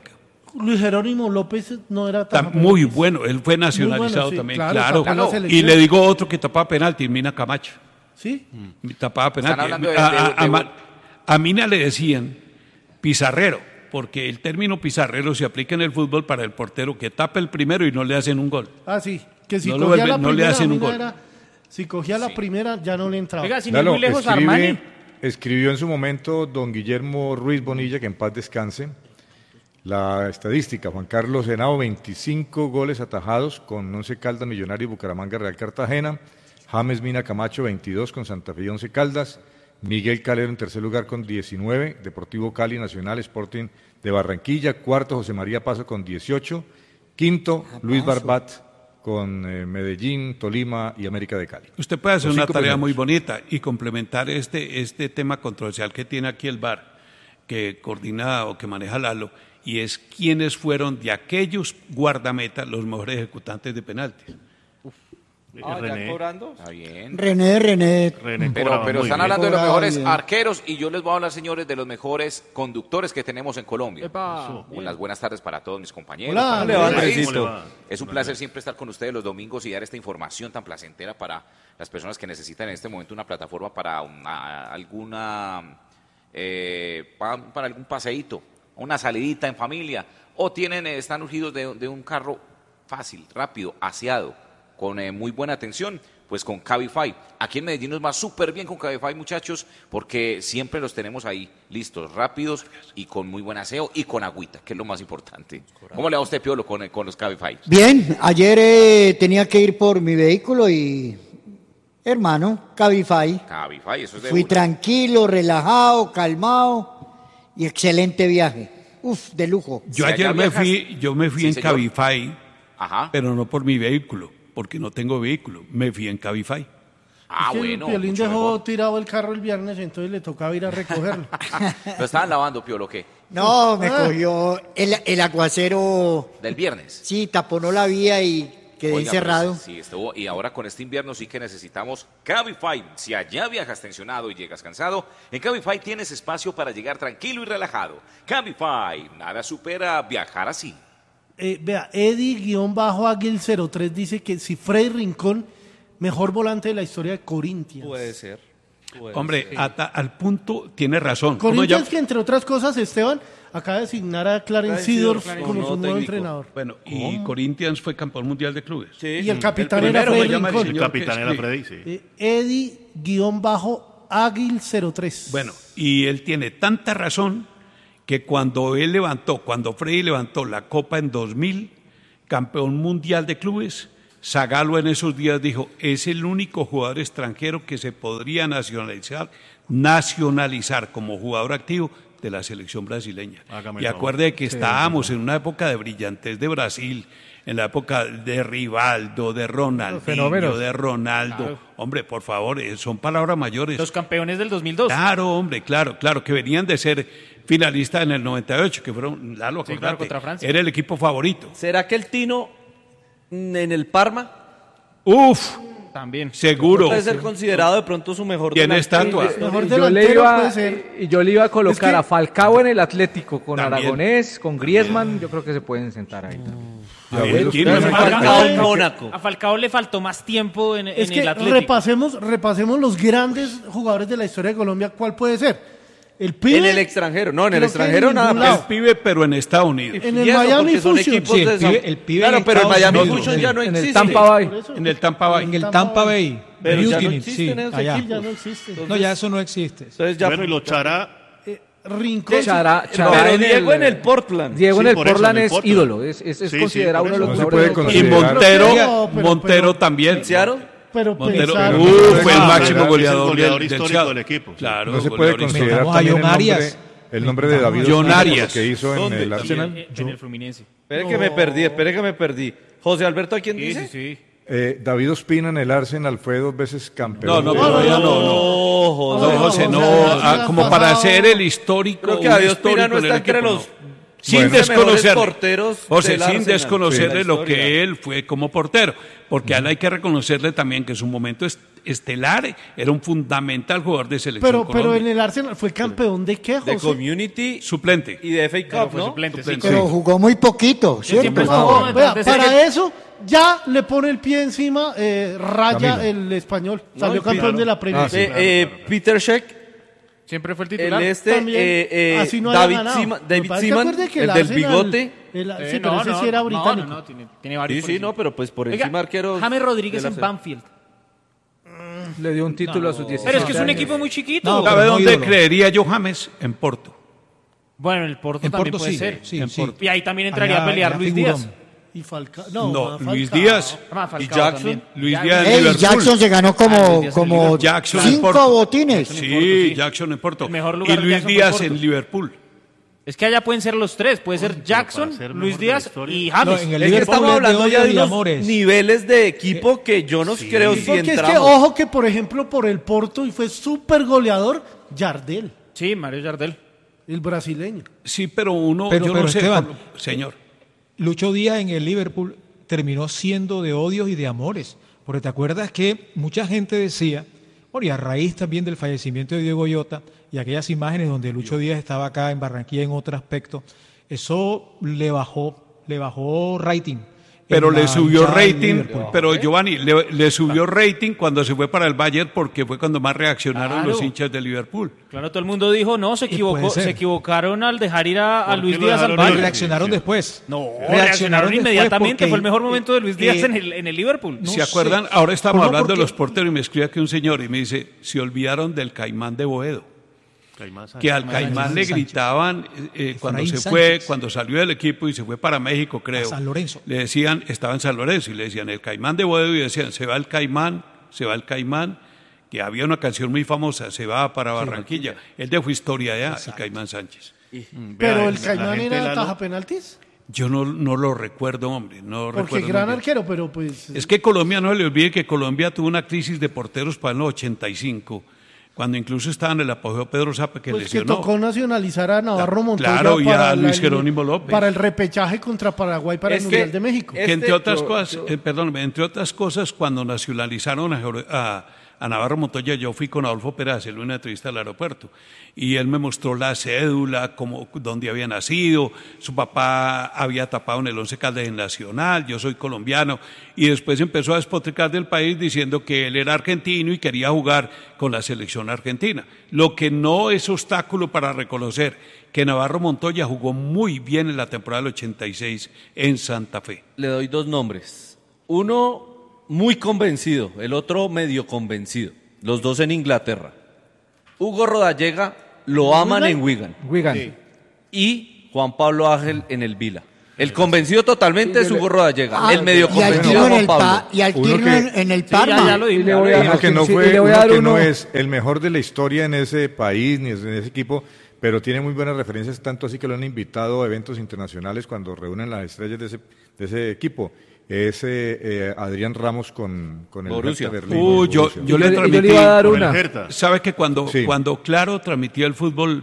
Speaker 1: Luis Jerónimo López no era tan
Speaker 8: muy bueno, él fue nacionalizado
Speaker 1: sí,
Speaker 8: también,
Speaker 1: claro.
Speaker 8: claro. Y le digo otro que tapaba penalti, Mina Camacho.
Speaker 1: ¿Sí?
Speaker 8: Tapaba penalti.
Speaker 12: Están hablando
Speaker 8: A Mina le decían pizarrero, porque el término pizarrero se aplica en el fútbol para el portero que tapa el primero y no le hacen un gol.
Speaker 1: Ah, sí, que si
Speaker 8: No
Speaker 1: cogía la
Speaker 8: no
Speaker 1: primera,
Speaker 8: le hacen un
Speaker 1: Mina
Speaker 8: gol.
Speaker 1: si cogía la primera ya no le entraba.
Speaker 6: Oiga, si no es muy lejos, Armani.
Speaker 13: Escribió en su momento don Guillermo Ruiz Bonilla, que en paz descanse, la estadística. Juan Carlos Henao, 25 goles atajados con Once Caldas, Millonarios, Bucaramanga, Real Cartagena. James Mina Camacho, 22 con Santa Fe y Once Caldas. Miguel Calero en tercer lugar con 19, Deportivo Cali, Nacional, Sporting de Barranquilla. Cuarto, José María Paso con 18. Quinto, Luis Barbat con Medellín, Tolima y América de Cali.
Speaker 8: Usted puede hacer
Speaker 13: Los
Speaker 8: una
Speaker 13: 5
Speaker 8: tarea
Speaker 13: primeros.
Speaker 8: muy bonita y complementar este tema controversial que tiene aquí el VAR, que coordina o que maneja Lalo, y es quiénes fueron de aquellos guardametas los mejores ejecutantes de penaltis.
Speaker 12: ¿Ya cobrando? Está bien.
Speaker 14: René.
Speaker 12: Pero están hablando de los
Speaker 14: Cobraba
Speaker 12: mejores
Speaker 14: bien.
Speaker 12: arqueros y yo les voy a hablar, señores, de los mejores conductores que tenemos en Colombia.
Speaker 6: Epa.
Speaker 12: Unas buenas tardes para todos mis compañeros.
Speaker 1: Hola,
Speaker 12: para
Speaker 1: ¿cómo le
Speaker 12: todo
Speaker 1: va,
Speaker 12: el país.
Speaker 3: Andresito?
Speaker 12: Es un placer siempre estar con ustedes los domingos y dar esta información tan placentera para las personas que necesitan en este momento una plataforma para para algún paseíto, una salidita en familia, o están urgidos de un carro fácil, rápido, aseado, con muy buena atención, pues con Cabify. Aquí en Medellín nos va súper bien con Cabify, muchachos, porque siempre los tenemos ahí, listos, rápidos y con muy buen aseo y con agüita, que es lo más importante. ¿Cómo le va a usted, Piolo, con los Cabify?
Speaker 14: Bien, ayer tenía que ir por mi vehículo y, hermano, Cabify.
Speaker 12: Cabify, eso es de
Speaker 14: Fui
Speaker 12: una.
Speaker 14: tranquilo, relajado, calmado y excelente viaje. Uf, de lujo.
Speaker 8: Yo
Speaker 12: Si
Speaker 8: ayer
Speaker 12: allá
Speaker 8: me
Speaker 12: viajas-
Speaker 8: fui
Speaker 12: Sí,
Speaker 8: en
Speaker 12: señor.
Speaker 8: Cabify,
Speaker 12: Ajá.
Speaker 8: pero no por mi vehículo, porque no tengo vehículo, me fui en Cabify.
Speaker 12: Ah,
Speaker 1: Es que
Speaker 12: bueno.
Speaker 1: el Piolín
Speaker 12: mucho
Speaker 1: dejó
Speaker 12: mejor.
Speaker 1: tirado el carro el viernes, entonces le tocaba ir a recogerlo.
Speaker 12: ¿Lo estaban lavando, Piolo, qué?
Speaker 14: No, me cogió el aguacero.
Speaker 12: Del viernes.
Speaker 14: Sí, taponó la vía y quedé
Speaker 12: Oiga,
Speaker 14: encerrado.
Speaker 12: pues, sí, estuvo. Y ahora con este invierno sí que necesitamos Cabify. Si allá viajas tensionado y llegas cansado, en Cabify tienes espacio para llegar tranquilo y relajado. Cabify, nada supera viajar así.
Speaker 1: Vea, Eddie-Aguil03 dice que si Freddy Rincón, mejor volante de la historia de Corinthians.
Speaker 5: Puede ser.
Speaker 8: Hombre, al punto tiene razón. ¿Cómo
Speaker 1: Corinthians
Speaker 8: llama?
Speaker 1: que entre otras cosas, Esteban, acaba de designar a Clarence Seedorf como su nuevo entrenador.
Speaker 8: Bueno, y Corinthians fue campeón mundial de clubes.
Speaker 1: Y el capitán era
Speaker 8: primero,
Speaker 1: Freddy
Speaker 8: ¿cómo llama el
Speaker 1: Rincón.
Speaker 8: señor?
Speaker 3: El capitán
Speaker 8: que
Speaker 3: era
Speaker 8: sí.
Speaker 3: Freddy, sí.
Speaker 1: Eddie-Aguil03.
Speaker 8: Bueno, y él tiene tanta razón que cuando Freddy levantó la Copa en 2000, campeón mundial de clubes, Zagallo en esos días dijo, es el único jugador extranjero que se podría nacionalizar como jugador activo de la selección brasileña.
Speaker 3: Hágame
Speaker 8: Y
Speaker 3: el favor.
Speaker 8: acuerde que estábamos en una época de brillantez de Brasil, en la época de Rivaldo, de Ronaldinho,
Speaker 11: fenómenos.
Speaker 8: de Ronaldo.
Speaker 6: Claro.
Speaker 8: Hombre, por favor, son palabras mayores.
Speaker 6: Los campeones del 2002.
Speaker 8: Claro, hombre, claro, que venían de ser finalistas en el 98, que fueron, Lalo,
Speaker 6: Sí,
Speaker 8: acordate,
Speaker 6: claro, contra Francia.
Speaker 8: era el equipo favorito.
Speaker 5: ¿Será que el Tino en el Parma
Speaker 8: Uf,
Speaker 6: También.
Speaker 8: seguro.
Speaker 5: puede ser considerado de pronto su mejor
Speaker 8: Tiene
Speaker 5: delantero?
Speaker 8: estatua.
Speaker 1: Mejor
Speaker 11: Yo le
Speaker 1: delantero
Speaker 11: iba,
Speaker 1: puede ser.
Speaker 11: y yo le iba a colocar
Speaker 1: Es que-
Speaker 11: a Falcao en el Atlético con
Speaker 8: También.
Speaker 11: Aragonés, con Griezmann, yo creo que se pueden sentar ahí.
Speaker 8: El Tino es
Speaker 6: Falcao,
Speaker 5: en Mónaco.
Speaker 6: A Falcao le faltó más tiempo en
Speaker 1: Es
Speaker 6: el
Speaker 1: que
Speaker 6: Atlético.
Speaker 1: repasemos los grandes jugadores de la historia de Colombia. ¿Cuál puede ser? El pibe.
Speaker 5: En el extranjero, no, en el
Speaker 1: creo que
Speaker 5: extranjero nada
Speaker 1: ningún
Speaker 5: más.
Speaker 1: lado.
Speaker 8: el pibe, pero en Estados Unidos.
Speaker 1: En el
Speaker 5: Y eso,
Speaker 1: Miami
Speaker 5: porque son
Speaker 1: Fusion.
Speaker 5: equipos
Speaker 11: Sí,
Speaker 5: de
Speaker 11: el pibe- el pibe
Speaker 5: Claro,
Speaker 11: en
Speaker 5: pero el
Speaker 11: Estados
Speaker 5: Miami
Speaker 11: Unidos,
Speaker 5: Fusion ya no
Speaker 11: en
Speaker 5: existe.
Speaker 11: el Tampa Bay.
Speaker 1: Por eso.
Speaker 8: En el Tampa Bay.
Speaker 11: En el Tampa Bay.
Speaker 5: Pero ya no
Speaker 11: Houston,
Speaker 5: existen esos
Speaker 11: allá.
Speaker 1: Sí, ya no existe.
Speaker 11: No, ya eso no existe.
Speaker 5: Entonces ya
Speaker 3: Bueno, y los Chará,
Speaker 1: Rincón.
Speaker 11: Chará
Speaker 5: pero Diego en el Portland.
Speaker 11: Diego
Speaker 3: Sí,
Speaker 11: en el
Speaker 3: por eso,
Speaker 11: Portland
Speaker 3: en el
Speaker 11: es
Speaker 3: Portland.
Speaker 11: ídolo, es
Speaker 3: Sí,
Speaker 11: considerado
Speaker 3: por
Speaker 11: uno de los
Speaker 3: eso.
Speaker 13: No se
Speaker 11: mejores.
Speaker 13: puede
Speaker 8: Y
Speaker 13: considerar.
Speaker 8: Montero también.
Speaker 5: ¿En Seattle?
Speaker 1: Pero
Speaker 8: Montero
Speaker 1: pensaron-
Speaker 8: fue el
Speaker 3: Ah,
Speaker 8: máximo
Speaker 3: es el
Speaker 8: goleador
Speaker 3: goleador
Speaker 8: del
Speaker 3: histórico
Speaker 8: Seattle.
Speaker 3: del equipo, sí.
Speaker 8: Claro,
Speaker 13: No se puede
Speaker 8: goleador
Speaker 13: considerar
Speaker 11: Metamos a
Speaker 13: también
Speaker 11: John Arias.
Speaker 13: el nombre de David
Speaker 8: John
Speaker 13: Ospina,
Speaker 8: Arias.
Speaker 13: lo que hizo en
Speaker 5: ¿Dónde?
Speaker 13: el Arsenal.
Speaker 6: En el Fluminense.
Speaker 5: Espere que me perdí. José Alberto, ¿a quién
Speaker 6: Sí,
Speaker 5: dice?
Speaker 6: sí, sí.
Speaker 13: David Ospina en el Arsenal fue 2 veces campeón.
Speaker 8: No, todavía no. No, José, no, como para hacer el histórico.
Speaker 5: Creo que
Speaker 8: un
Speaker 5: David Ospina
Speaker 8: histórico
Speaker 5: no
Speaker 8: en el
Speaker 5: está entre
Speaker 8: equipo,
Speaker 5: los
Speaker 8: no. Sin
Speaker 13: Bueno.
Speaker 5: mejores
Speaker 8: desconocerle,
Speaker 5: porteros
Speaker 8: José,
Speaker 5: del
Speaker 8: sin
Speaker 5: Arsenal.
Speaker 8: desconocerle
Speaker 5: Sí, la
Speaker 8: lo que
Speaker 5: historia.
Speaker 8: él fue como portero, porque a él hay que reconocerle también que su momento estelar, era un fundamental jugador de selección
Speaker 1: Pero
Speaker 8: Colombia.
Speaker 1: en el Arsenal fue campeón de qué, José?
Speaker 5: De Community
Speaker 8: suplente
Speaker 5: y de FA Cup, ¿no?
Speaker 6: Suplente, sí.
Speaker 14: Pero jugó muy poquito, ¿cierto?
Speaker 1: No, vea, para eso ya le pone el pie encima, raya
Speaker 13: Camilo.
Speaker 1: el español.
Speaker 5: No,
Speaker 1: Salió
Speaker 5: y
Speaker 1: campeón
Speaker 5: claro.
Speaker 1: de la Premier.
Speaker 5: Peter Cech,
Speaker 6: Siempre fue el
Speaker 5: el
Speaker 6: titular.
Speaker 1: También, así no haya
Speaker 5: David
Speaker 1: ganado.
Speaker 5: Seaman,
Speaker 1: Lo que
Speaker 5: David
Speaker 1: pasa es que
Speaker 5: Seaman,
Speaker 1: acuerde que
Speaker 5: el del
Speaker 1: Arsenal-
Speaker 5: bigote.
Speaker 1: sí, pero ese sí era británico.
Speaker 6: No, tiene varios.
Speaker 5: Sí, no, pero pues por
Speaker 6: Oiga,
Speaker 5: encima arqueros.
Speaker 6: James Rodríguez
Speaker 5: de la
Speaker 6: en
Speaker 5: fe.
Speaker 6: Banfield.
Speaker 11: Le dio un título a sus 16
Speaker 6: Pero es que es un
Speaker 11: años.
Speaker 6: equipo muy chiquito.
Speaker 4: No,
Speaker 8: ¿Sabe
Speaker 4: pero
Speaker 8: dónde
Speaker 4: ídolo.
Speaker 8: creería yo James? En Porto.
Speaker 6: Bueno, el Porto
Speaker 4: En
Speaker 6: también
Speaker 4: Porto
Speaker 6: puede
Speaker 4: sí,
Speaker 6: ser.
Speaker 4: sí,
Speaker 8: En
Speaker 4: sí.
Speaker 8: Porto.
Speaker 6: Y ahí también entraría
Speaker 4: Allá-
Speaker 6: a pelear
Speaker 4: allá
Speaker 6: Luis
Speaker 4: figurón.
Speaker 6: Díaz.
Speaker 1: Y Falcao.
Speaker 8: No,
Speaker 1: Falcao.
Speaker 8: Luis Díaz.
Speaker 6: Falcao
Speaker 8: Y Jackson.
Speaker 6: también.
Speaker 8: Luis Díaz en
Speaker 14: Ey,
Speaker 8: Liverpool.
Speaker 14: Jackson se ganó como
Speaker 8: Jackson en
Speaker 14: 5
Speaker 8: Porto.
Speaker 14: botines.
Speaker 8: Sí, Jackson en Porto.
Speaker 6: El mejor
Speaker 8: Y
Speaker 6: lugar de
Speaker 8: Luis
Speaker 6: Jackson fue
Speaker 8: Díaz
Speaker 6: Porto.
Speaker 8: en Liverpool.
Speaker 6: Es que allá pueden ser los tres. Puede ser Jackson,
Speaker 3: ser
Speaker 6: Luis
Speaker 3: mejor de la
Speaker 6: Díaz
Speaker 3: historia.
Speaker 6: y James.
Speaker 4: No, en el
Speaker 5: Es que
Speaker 4: Liverpool
Speaker 5: estamos
Speaker 4: es de
Speaker 5: hablando ya
Speaker 4: odio
Speaker 5: de
Speaker 4: y
Speaker 5: unos
Speaker 4: amores.
Speaker 5: niveles de equipo que yo no creo si
Speaker 1: Porque es que,
Speaker 5: entramos.
Speaker 1: ojo que, por ejemplo, por el Porto, y fue súper goleador, Jardel,
Speaker 6: Sí, Mario Jardel.
Speaker 1: el brasileño.
Speaker 8: Sí, pero uno,
Speaker 4: Pero-
Speaker 8: yo
Speaker 4: pero,
Speaker 8: no sé,
Speaker 4: Esteban,
Speaker 8: señor.
Speaker 4: Lucho Díaz en el Liverpool terminó siendo de odios y de amores. Porque te acuerdas que mucha gente decía, bueno, y a raíz también del fallecimiento de Diego Llota y aquellas imágenes donde Lucho Díaz estaba acá en Barranquilla en otro aspecto, eso le bajó rating.
Speaker 8: Pero
Speaker 4: en
Speaker 8: le
Speaker 4: la
Speaker 8: subió
Speaker 4: hinchada del
Speaker 8: rating,
Speaker 4: Liverpool.
Speaker 8: pero Giovanni, le subió rating cuando se fue para el Bayern porque fue cuando más reaccionaron
Speaker 6: Claro.
Speaker 8: los hinchas de Liverpool.
Speaker 6: Claro, todo el mundo dijo, no,
Speaker 4: puede ser.
Speaker 6: se equivocaron al dejar ir a
Speaker 3: ¿Por
Speaker 6: Luis
Speaker 3: qué lo
Speaker 6: Díaz al
Speaker 3: dejaron ir?
Speaker 6: Bayern.
Speaker 4: Reaccionaron después.
Speaker 6: No, reaccionaron
Speaker 4: después
Speaker 6: inmediatamente.
Speaker 4: porque,
Speaker 6: Fue el mejor momento de Luis Díaz
Speaker 4: eh,
Speaker 6: en el Liverpool.
Speaker 4: no
Speaker 8: ¿Se acuerdan?
Speaker 4: sé.
Speaker 8: Ahora estamos
Speaker 4: Pues no,
Speaker 8: hablando de
Speaker 4: porque-
Speaker 8: los porteros y me escribe aquí un señor y me dice, se olvidaron del Caimán de Boedo.
Speaker 3: Caimán Sánchez.
Speaker 8: Que al Caimán le
Speaker 4: Sánchez.
Speaker 8: gritaban cuando
Speaker 4: Efraín
Speaker 8: se fue,
Speaker 4: Sánchez.
Speaker 8: cuando salió del equipo y se fue para México, creo.
Speaker 4: A San Lorenzo.
Speaker 8: Le decían, estaba en San Lorenzo y le decían el Caimán de Boedo y decían, se va el Caimán, que había una canción muy famosa, se va para Barranquilla. Él dejó historia allá, el Caimán Sánchez.
Speaker 1: Pero el
Speaker 3: la
Speaker 1: Caimán
Speaker 3: gente
Speaker 1: era
Speaker 3: Lalo-
Speaker 1: taja penaltis.
Speaker 8: Yo no lo recuerdo, hombre, no
Speaker 1: Porque
Speaker 8: recuerdo.
Speaker 1: gran
Speaker 8: muy bien.
Speaker 1: arquero, pero pues.
Speaker 8: Es que Colombia, no le olvide que Colombia tuvo una crisis de porteros para el 85, cuando incluso estaba en el apogeo Pedro Zapa, que
Speaker 1: Pues que
Speaker 8: lesionó.
Speaker 1: tocó nacionalizar a Navarro Montoya
Speaker 8: Claro, y a
Speaker 1: para
Speaker 8: Luis
Speaker 1: la-
Speaker 8: Jerónimo López.
Speaker 1: para el repechaje contra Paraguay para
Speaker 5: Es
Speaker 1: el
Speaker 5: que-
Speaker 1: Mundial de México.
Speaker 8: Que entre otras
Speaker 5: yo-
Speaker 8: cosas, perdóname, entre otras cosas, cuando nacionalizaron a Navarro Montoya, yo fui con Adolfo Pérez en una entrevista al aeropuerto y él me mostró la cédula, dónde había nacido, su papá había tapado en el Once Caldas en Nacional, yo soy colombiano, y después empezó a despotricar del país diciendo que él era argentino y quería jugar con la selección argentina, lo que no es obstáculo para reconocer que Navarro Montoya jugó muy bien en la temporada del 86 en Santa Fe.
Speaker 5: Le doy dos nombres. Uno muy convencido, el otro medio convencido. Los dos en Inglaterra. Hugo Rodallega lo aman en Wigan.
Speaker 11: Wigan.
Speaker 5: Y Juan Pablo Ángel en el Vila. El convencido totalmente es Hugo Rodallega.
Speaker 14: Ah,
Speaker 5: el medio
Speaker 14: y al
Speaker 5: convencido
Speaker 14: Tino en
Speaker 5: Juan
Speaker 14: el
Speaker 5: Pablo.
Speaker 14: y al
Speaker 13: Uno
Speaker 14: Tino
Speaker 13: que-
Speaker 14: en el
Speaker 6: Sí, ya
Speaker 14: Parma.
Speaker 6: lo
Speaker 11: Y
Speaker 6: dijo.
Speaker 11: le voy a-
Speaker 13: Uno que no
Speaker 11: sí,
Speaker 13: fue,
Speaker 11: y le voy a
Speaker 13: uno
Speaker 11: dar
Speaker 13: que no
Speaker 11: uno-
Speaker 13: es el mejor de la historia en ese país ni en ese equipo, pero tiene muy buenas referencias, tanto así que lo han invitado a eventos internacionales cuando reúnen las estrellas de ese equipo. Es Adrián Ramos con el
Speaker 5: Borussia.
Speaker 13: Hertha Berlín.
Speaker 8: Yo
Speaker 13: Borussia.
Speaker 8: le
Speaker 11: yo
Speaker 8: transmití.
Speaker 11: le iba a dar
Speaker 3: Con el
Speaker 11: una.
Speaker 3: Hertha.
Speaker 8: ¿Sabe que cuando,
Speaker 13: Sí.
Speaker 8: cuando Claro transmitía el fútbol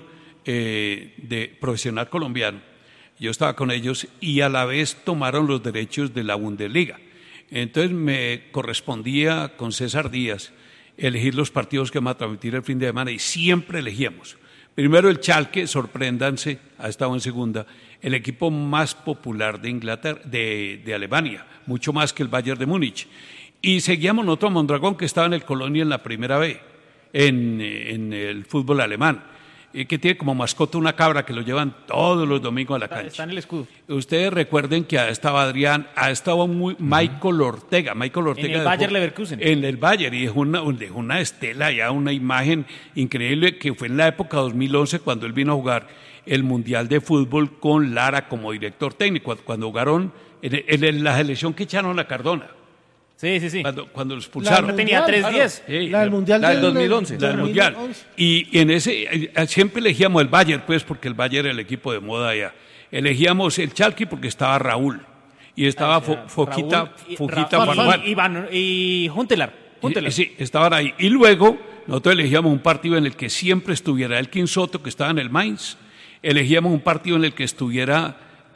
Speaker 8: de profesional colombiano, yo estaba con ellos y a la vez tomaron los derechos de la Bundesliga? Entonces me correspondía con César Díaz elegir los partidos que iban a transmitir el fin de semana y siempre elegíamos. Primero el Schalke, sorpréndanse, ha estado en segunda, el equipo más popular de Inglaterra, de Alemania, mucho más que el Bayern de Múnich. Y seguíamos nosotros a Mondragón, que estaba en el Colonia en la primera B, en el fútbol alemán, que tiene como mascota una cabra que lo llevan todos los domingos a la
Speaker 6: Está
Speaker 8: cancha.
Speaker 6: en el escudo.
Speaker 8: Ustedes recuerden que estaba Adrián, ha estado Michael Ortega. Michael Ortega
Speaker 6: En el
Speaker 8: dejó-
Speaker 6: Bayer Leverkusen.
Speaker 8: En el Bayer, y dejó una estela, ya una imagen increíble, que fue en la época 2011 cuando él vino a jugar el Mundial de Fútbol con Lara como director técnico, cuando jugaron en la selección que echaron a Cardona,
Speaker 6: Sí, sí, sí.
Speaker 8: cuando lo expulsaron.
Speaker 6: tenía 3-10.
Speaker 8: Sí,
Speaker 1: La del Mundial
Speaker 5: la del 2011.
Speaker 8: la del Mundial. Y en ese, siempre elegíamos el Bayern, pues, porque el Bayern era el equipo de moda allá. Elegíamos el Schalke porque estaba Raúl. Y estaba Foquita Farfán.
Speaker 6: Y Juntelar.
Speaker 8: Sí, estaban ahí. Y luego, nosotros elegíamos un partido en el que siempre estuviera Elkin Soto, que estaba en el Mainz. Elegíamos un partido en el que estuviera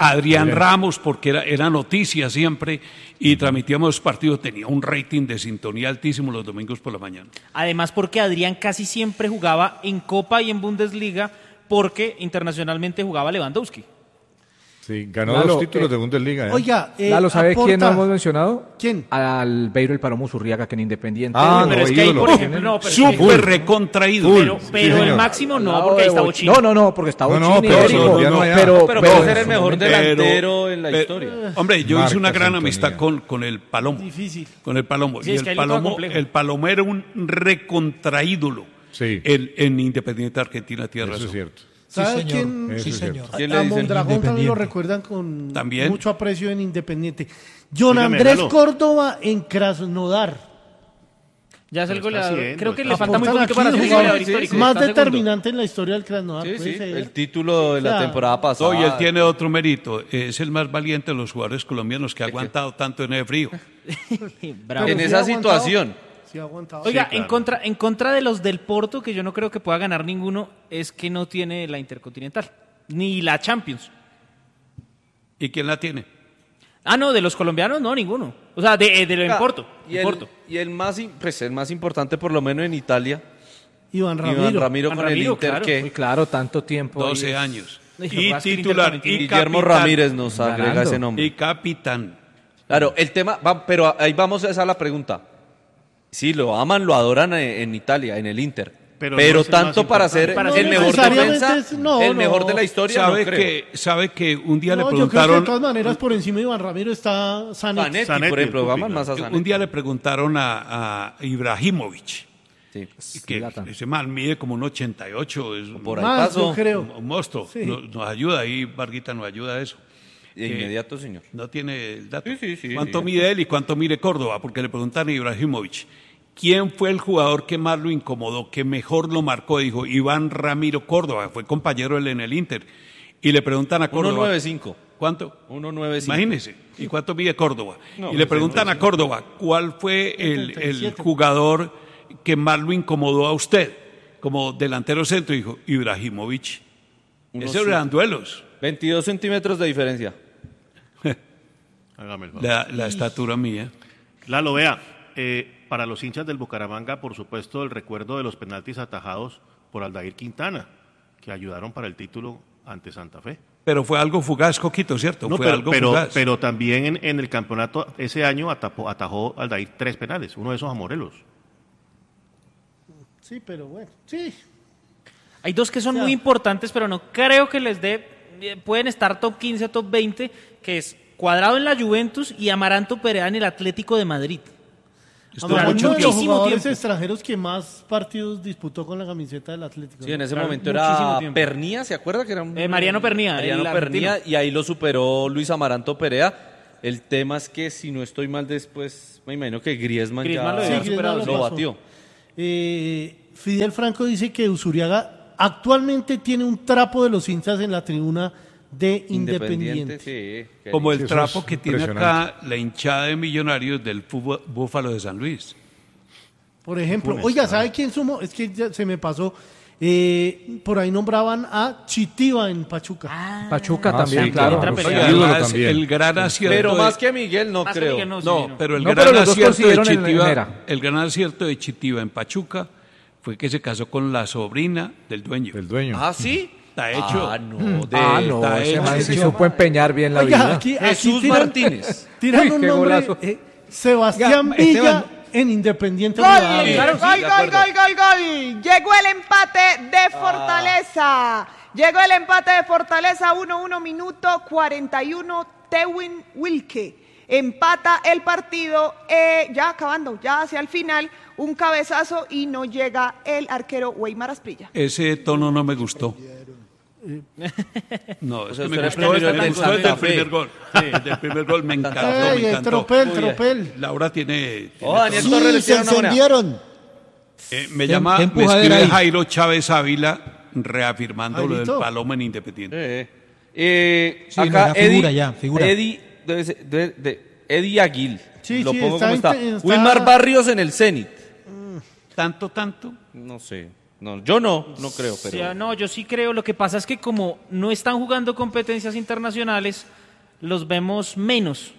Speaker 8: Adrián Ramos, porque era noticia siempre, y transmitíamos los partidos, tenía un rating de sintonía altísimo los domingos por la mañana.
Speaker 6: Además porque Adrián casi siempre jugaba en Copa y en Bundesliga, porque internacionalmente jugaba Lewandowski.
Speaker 13: Sí, ganó
Speaker 11: Lalo,
Speaker 13: 2 títulos de Bundesliga.
Speaker 1: Oiga,
Speaker 11: Lalo, ¿sabe quién no hemos mencionado?
Speaker 1: ¿Quién?
Speaker 11: Al Beiro el Palomo Zurriaga, que en Independiente.
Speaker 6: Pero es que ahí, por ejemplo, no, pero
Speaker 8: Súper recontraído.
Speaker 6: Pero el máximo no, porque ahí está Bochini.
Speaker 11: No, porque está Bochini.
Speaker 8: Pero
Speaker 5: puede ser el mejor delantero en la historia.
Speaker 8: Hombre, yo hice una gran
Speaker 13: sintonía.
Speaker 8: amistad con el Palomo.
Speaker 1: Difícil.
Speaker 8: Con el Palomo.
Speaker 6: Sí,
Speaker 8: Y
Speaker 6: es que
Speaker 8: el
Speaker 6: ahí lo
Speaker 8: Palomo,
Speaker 6: complejo.
Speaker 8: el Palomo era un recontraídolo en Independiente Argentina, tierra.
Speaker 13: Eso es cierto.
Speaker 1: ¿Sabe
Speaker 8: señor.
Speaker 1: quién?
Speaker 8: Eso es señor.
Speaker 1: A
Speaker 8: ¿Quién le dicen?
Speaker 1: Mondragón también lo
Speaker 8: Independiente.
Speaker 1: recuerdan con
Speaker 8: ¿También?
Speaker 1: mucho aprecio en Independiente. John
Speaker 3: Dígame,
Speaker 1: Andrés
Speaker 3: Lalo.
Speaker 1: Córdoba en Krasnodar.
Speaker 6: Ya es el
Speaker 3: Lo está
Speaker 6: goleador.
Speaker 3: haciendo,
Speaker 6: Creo que
Speaker 3: está
Speaker 6: le falta muy
Speaker 1: Aportan
Speaker 6: poquito para
Speaker 1: aquí
Speaker 6: ser
Speaker 1: un
Speaker 6: goleador
Speaker 1: jugador
Speaker 6: histórico.
Speaker 1: más
Speaker 6: Está segundo.
Speaker 1: determinante en la historia del Krasnodar.
Speaker 5: Sí,
Speaker 1: puede
Speaker 5: sí,
Speaker 1: ser.
Speaker 5: el título de la
Speaker 1: O sea,
Speaker 5: temporada pasada.
Speaker 8: No, y él tiene otro mérito. Es el más valiente de los jugadores colombianos que ha aguantado tanto en el frío.
Speaker 6: Bravo.
Speaker 5: En
Speaker 1: sí
Speaker 5: esa
Speaker 1: ha aguantado.
Speaker 5: situación.
Speaker 1: Sí, ha aguantado.
Speaker 6: Oiga,
Speaker 3: Sí, claro.
Speaker 6: en contra de los del Porto, que yo no creo que pueda ganar ninguno, es que no tiene la Intercontinental, ni la Champions.
Speaker 8: ¿Y quién la tiene?
Speaker 6: Ah, no, de los colombianos no, ninguno. O sea, de en Porto.
Speaker 5: Y
Speaker 6: en Porto.
Speaker 5: el más importante, por lo menos en Italia,
Speaker 1: Iván Ramiro.
Speaker 5: Iván Ramiro
Speaker 6: Iván
Speaker 5: con el
Speaker 6: Ramiro,
Speaker 5: Inter,
Speaker 6: claro.
Speaker 5: que
Speaker 11: Muy claro, tanto tiempo.
Speaker 8: 12
Speaker 11: ahí.
Speaker 8: años.
Speaker 6: Hijo,
Speaker 8: Y
Speaker 6: más que el
Speaker 8: titular.
Speaker 6: Inter
Speaker 8: Y
Speaker 5: Guillermo
Speaker 8: capitán.
Speaker 5: Ramírez nos agrega
Speaker 11: Ganando.
Speaker 5: ese nombre.
Speaker 8: Y capitán.
Speaker 5: Claro, el tema, pero ahí vamos a esa la pregunta. Sí, lo aman, lo adoran en Italia, en el Inter.
Speaker 3: Pero
Speaker 5: Pero,
Speaker 3: no es el
Speaker 5: tanto
Speaker 3: más
Speaker 5: para
Speaker 3: importante.
Speaker 5: ser
Speaker 6: Para
Speaker 5: el
Speaker 6: ser
Speaker 5: mejor
Speaker 1: necesariamente
Speaker 5: defensa,
Speaker 1: es- no,
Speaker 5: el mejor
Speaker 1: no.
Speaker 5: de la historia,
Speaker 8: ¿Sabe,
Speaker 5: no creo.
Speaker 8: sabe que un día le
Speaker 1: No, yo creo que de
Speaker 8: preguntaron...
Speaker 1: todas maneras por encima de Iván Ramiro está Zanetti.
Speaker 5: Zanetti, por ejemplo,
Speaker 3: el
Speaker 5: aman más a Zanetti.
Speaker 8: Un día le preguntaron a Ibrahimovic,
Speaker 5: Sí.
Speaker 8: que
Speaker 11: Zlatan.
Speaker 8: ese man mide como un 88, es
Speaker 5: Por ahí
Speaker 1: Más,
Speaker 5: pasó.
Speaker 1: yo creo.
Speaker 8: un monstruo.
Speaker 1: Sí.
Speaker 8: Nos ayuda ahí, Varguita nos ayuda a eso.
Speaker 5: De inmediato, señor.
Speaker 8: No tiene el dato.
Speaker 5: Sí.
Speaker 8: ¿Cuánto mide él y cuánto mide Córdoba? Porque le preguntaron a Ibrahimovic, ¿quién fue el jugador que más lo incomodó, que mejor lo marcó? Dijo Iván Ramiro Córdoba, fue compañero él en el Inter. Y le preguntan a Córdoba.
Speaker 5: 1.95.
Speaker 8: ¿Cuánto?
Speaker 5: 1.95.
Speaker 8: Imagínese. ¿Y cuánto mide Córdoba?
Speaker 5: No,
Speaker 8: y le preguntan a Córdoba, ¿cuál fue el
Speaker 1: 77.
Speaker 8: jugador que más lo incomodó a usted como delantero centro? Dijo Ibrahimovic. Esos eran duelos.
Speaker 5: 22 centímetros de diferencia.
Speaker 3: Hágame el favor.
Speaker 8: La estatura mía.
Speaker 3: Lalo, vea, para los hinchas del Bucaramanga, por supuesto, el recuerdo de los penaltis atajados por Aldair Quintana, que ayudaron para el título ante Santa Fe.
Speaker 8: Pero fue algo fugaz, Coquito, ¿cierto?
Speaker 3: No,
Speaker 8: fue
Speaker 3: pero,
Speaker 8: algo
Speaker 3: pero,
Speaker 8: fugaz.
Speaker 3: pero también en el campeonato ese año atajó Aldair 3 penales, uno de esos a Morelos.
Speaker 1: Sí, pero bueno, sí.
Speaker 6: Hay dos que son muy importantes, pero no creo que les dé. Pueden estar top 15 o top 20, que es Cuadrado en la Juventus y Amaranto Perea en el Atlético de Madrid.
Speaker 8: Estuvo
Speaker 1: Amaranto
Speaker 8: mucho
Speaker 1: de los
Speaker 8: tiempo.
Speaker 1: jugadores extranjeros que más partidos disputó con la camiseta del Atlético.
Speaker 5: Sí, en ese
Speaker 6: Claro,
Speaker 5: momento
Speaker 6: muchísimo
Speaker 5: era
Speaker 6: tiempo.
Speaker 5: Pernía, ¿se acuerda que era un...
Speaker 6: Mariano Pernía,
Speaker 5: Mariano
Speaker 6: el
Speaker 5: Pernía,
Speaker 6: argentino.
Speaker 5: y ahí lo superó Luis Amaranto Perea. El tema es que, si no estoy mal después, me imagino que Griezmann
Speaker 6: Griezmann
Speaker 5: ya
Speaker 6: lo
Speaker 1: Sí, Griezmann
Speaker 5: lo
Speaker 1: pasó.
Speaker 5: batió.
Speaker 1: Fidel Franco dice que Usuriaga actualmente tiene un trapo de los hinchas en la tribuna de Independiente.
Speaker 5: Sí. que-
Speaker 8: Como el
Speaker 13: Sí, eso
Speaker 8: trapo
Speaker 13: es
Speaker 8: que tiene acá
Speaker 13: impresionante.
Speaker 8: la hinchada de Millonarios del fútbol Búfalo de San Luis.
Speaker 1: Por ejemplo,
Speaker 3: Funes,
Speaker 1: oiga,
Speaker 3: claro.
Speaker 1: ¿sabe quién sumó? Es que ya se me pasó. Por ahí nombraban a Chitiva en Pachuca.
Speaker 11: Pachuca también,
Speaker 13: sí,
Speaker 11: claro.
Speaker 6: claro.
Speaker 8: Oiga,
Speaker 13: Ídolo
Speaker 8: además,
Speaker 13: también.
Speaker 8: el gran acierto
Speaker 5: Pero
Speaker 8: de-
Speaker 5: más que Miguel, no
Speaker 6: Más que
Speaker 5: creo.
Speaker 6: Miguel, no, sí,
Speaker 8: No,
Speaker 6: no.
Speaker 8: pero el
Speaker 11: No,
Speaker 8: gran
Speaker 11: pero los dos
Speaker 8: acierto de
Speaker 11: consiguieron en
Speaker 8: Chitiva,
Speaker 11: Mera.
Speaker 8: el gran acierto de Chitiva en Pachuca fue que se casó con la sobrina del dueño.
Speaker 13: El dueño.
Speaker 5: ¿Ah, sí?
Speaker 8: Está hecho.
Speaker 5: Ah, no.
Speaker 11: No,
Speaker 8: Está
Speaker 11: ese
Speaker 8: hecho.
Speaker 11: man
Speaker 8: ¿Cómo
Speaker 11: se
Speaker 8: se
Speaker 11: supo empeñar bien la
Speaker 1: Oiga,
Speaker 11: vida.
Speaker 1: aquí
Speaker 5: Jesús
Speaker 1: tiran,
Speaker 5: Martínez.
Speaker 1: tiran
Speaker 11: Uy,
Speaker 1: un
Speaker 11: qué
Speaker 1: nombre,
Speaker 11: golazo.
Speaker 1: Sebastián
Speaker 11: Oiga,
Speaker 1: Villa
Speaker 11: Esteban.
Speaker 1: en Independiente.
Speaker 2: Gol,
Speaker 1: Rivadavia.
Speaker 2: gol, gol. Llegó el empate de Fortaleza. Llegó el empate de Fortaleza, 1-1, minuto 41. Tewin Wilke empata el partido, ya acabando, ya hacia el final, un cabezazo y no llega el arquero Weimar Asprilla.
Speaker 8: Ese tono no me gustó. No, es
Speaker 5: sea,
Speaker 8: que me
Speaker 5: usted
Speaker 8: gustó,
Speaker 5: era
Speaker 8: me
Speaker 5: el
Speaker 8: gustó desde
Speaker 5: Santa
Speaker 8: el
Speaker 5: Fe.
Speaker 8: primer gol. Desde el primer gol me encantó,
Speaker 1: Ey,
Speaker 8: me
Speaker 1: el
Speaker 8: encantó.
Speaker 1: tropel.
Speaker 8: Laura tiene...
Speaker 5: Oh, Daniel
Speaker 14: Sí,
Speaker 5: Torres le
Speaker 14: se
Speaker 5: tira una buena.
Speaker 14: encendieron.
Speaker 8: me llama,
Speaker 11: qué
Speaker 8: me
Speaker 11: empujadera
Speaker 8: escribe
Speaker 11: ahí.
Speaker 8: Jairo Chávez Ávila reafirmando lo del
Speaker 1: Jairito.
Speaker 8: Paloma en Independiente.
Speaker 11: Sí,
Speaker 5: Acá
Speaker 11: no, figura ya, figura.
Speaker 5: Eddie, Eddie Aguil.
Speaker 1: Sí,
Speaker 5: Lo
Speaker 1: sí,
Speaker 5: pongo
Speaker 1: está
Speaker 5: como está.
Speaker 1: está-
Speaker 5: Wilmar Barrios en el Zenit.
Speaker 8: Tanto.
Speaker 5: No sé. No, yo no creo, pero...
Speaker 6: O sea, no, yo sí creo. Lo que pasa es que como no están jugando competencias internacionales, los vemos menos.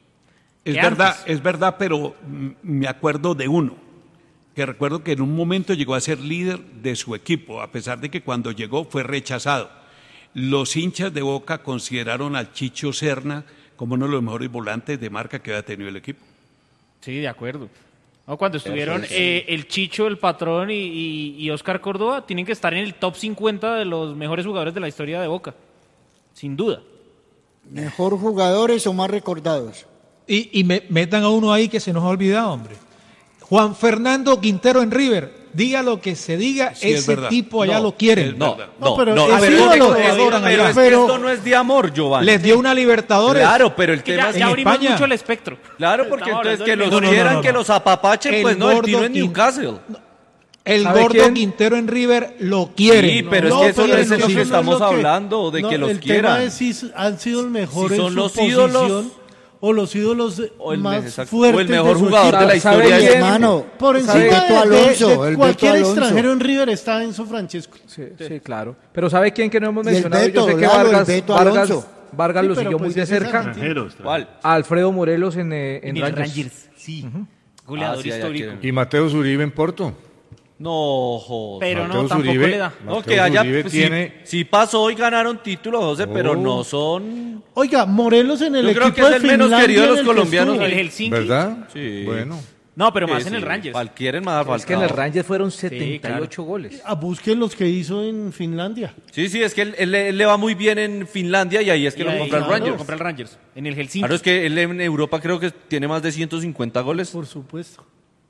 Speaker 8: Es
Speaker 6: que
Speaker 8: verdad,
Speaker 6: antes.
Speaker 8: es verdad, pero me acuerdo de uno, que recuerdo que en un momento llegó a ser líder de su equipo, a pesar de que cuando llegó fue rechazado. Los hinchas de Boca consideraron al Chicho Serna como uno de los mejores volantes de marca que había tenido el equipo.
Speaker 6: Sí, de acuerdo. No, cuando estuvieron el Chicho, el Patrón y Oscar Córdoba, tienen que estar en el top 50 de los mejores jugadores de la historia de Boca. Sin duda.
Speaker 14: ¿Mejor jugadores o más recordados?
Speaker 4: Y metan a uno ahí que se nos ha olvidado, hombre. Juan Fernando Quintero en River. Diga lo que se diga,
Speaker 8: Sí, es
Speaker 4: ese
Speaker 8: verdad.
Speaker 4: tipo allá lo quieren.
Speaker 5: No,
Speaker 1: pero
Speaker 5: no,
Speaker 1: es
Speaker 5: pero
Speaker 1: ídolo.
Speaker 5: es que esto no es de amor, Giovanni.
Speaker 4: Les dio una Libertadores.
Speaker 5: Claro, pero el
Speaker 6: Que
Speaker 5: tema
Speaker 6: ya,
Speaker 5: es
Speaker 6: ya
Speaker 4: en
Speaker 6: abrimos
Speaker 4: España.
Speaker 6: mucho el espectro.
Speaker 5: Claro, porque
Speaker 6: Estamos
Speaker 5: entonces
Speaker 6: hablando
Speaker 5: que
Speaker 6: del
Speaker 5: los
Speaker 6: mejor.
Speaker 5: quieran,
Speaker 4: no.
Speaker 5: que los apapachen,
Speaker 4: El
Speaker 5: pues no, el
Speaker 4: gordo
Speaker 5: tiro en
Speaker 4: Quin-
Speaker 5: Newcastle.
Speaker 4: El
Speaker 11: ¿Sabe
Speaker 4: gordo
Speaker 11: quién?
Speaker 4: Quintero en River lo quieren.
Speaker 5: Sí, pero es
Speaker 1: No,
Speaker 5: que eso no
Speaker 1: pero
Speaker 5: es de lo
Speaker 1: eso
Speaker 5: que
Speaker 1: no
Speaker 5: estamos
Speaker 1: lo que-
Speaker 5: hablando, de
Speaker 1: no,
Speaker 5: que los
Speaker 1: el
Speaker 5: quieran.
Speaker 1: tema es si han sido el mejor
Speaker 5: Si
Speaker 1: en
Speaker 5: son
Speaker 1: su
Speaker 5: los
Speaker 1: posición
Speaker 5: ídolos,
Speaker 1: o los ídolos
Speaker 5: o el
Speaker 1: más
Speaker 5: exacto,
Speaker 1: fuertes
Speaker 5: o el mejor
Speaker 1: de su
Speaker 5: jugador
Speaker 1: equipo.
Speaker 5: de la
Speaker 11: ¿Sabe
Speaker 5: historia
Speaker 11: quién?
Speaker 5: de
Speaker 14: Hermano,
Speaker 1: Por
Speaker 14: ¿sabe?
Speaker 1: encima
Speaker 14: Beto
Speaker 1: de
Speaker 14: Alonso, el
Speaker 1: cualquier
Speaker 14: Beto Alonso.
Speaker 1: extranjero en River está Enzo Francesco.
Speaker 11: Sí, claro. Pero ¿sabe quién que no hemos
Speaker 14: Y el
Speaker 11: mencionado?
Speaker 14: Beto,
Speaker 11: Yo sé que
Speaker 14: Lalo, el
Speaker 11: Vargas,
Speaker 14: Beto
Speaker 11: Vargas,
Speaker 14: Alonso.
Speaker 11: Vargas
Speaker 1: Sí,
Speaker 11: lo
Speaker 1: pero
Speaker 11: siguió
Speaker 1: pues
Speaker 11: muy de
Speaker 1: ese es
Speaker 11: cerca.
Speaker 3: Extranjeros.
Speaker 5: ¿Cuál?
Speaker 11: A Alfredo Morelos en
Speaker 6: En el
Speaker 11: Rangers.
Speaker 6: Rangers, sí. Goleador
Speaker 5: Ah, sí, allá
Speaker 6: histórico.
Speaker 5: quieren.
Speaker 13: Y Mateo Zuribe en Porto.
Speaker 5: No, joder.
Speaker 6: Pero no,
Speaker 13: Mateo
Speaker 6: tampoco
Speaker 13: Zuribe.
Speaker 6: le da.
Speaker 5: No,
Speaker 13: Mateo
Speaker 5: que allá
Speaker 13: Zuribe
Speaker 5: pues,
Speaker 13: tiene-
Speaker 5: sí pasó y ganaron títulos, José, pero
Speaker 13: Oh.
Speaker 5: no son...
Speaker 1: Oiga, Morelos en el
Speaker 5: Yo creo
Speaker 1: equipo
Speaker 5: que es
Speaker 1: de
Speaker 5: el menos
Speaker 1: Finlandia
Speaker 5: querido de los
Speaker 1: en el que
Speaker 5: colombianos.
Speaker 1: estuvo.
Speaker 6: El Helsinki.
Speaker 13: ¿Verdad?
Speaker 5: Sí.
Speaker 13: Bueno.
Speaker 6: No, pero más
Speaker 5: Sí,
Speaker 6: en el
Speaker 5: sí.
Speaker 6: Rangers.
Speaker 5: Quieren más a
Speaker 11: Es que en el
Speaker 5: Falcao.
Speaker 11: Rangers fueron 78 goles.
Speaker 1: Busquen los que hizo en Finlandia.
Speaker 5: Sí, es que él le va muy bien en Finlandia y ahí es que
Speaker 6: Y
Speaker 5: lo
Speaker 6: ahí,
Speaker 5: compra el
Speaker 6: claro,
Speaker 5: Rangers.
Speaker 6: lo compra el Rangers. En el Helsinki.
Speaker 5: Claro, es que él en Europa creo que tiene más de 150 goles.
Speaker 1: Por supuesto.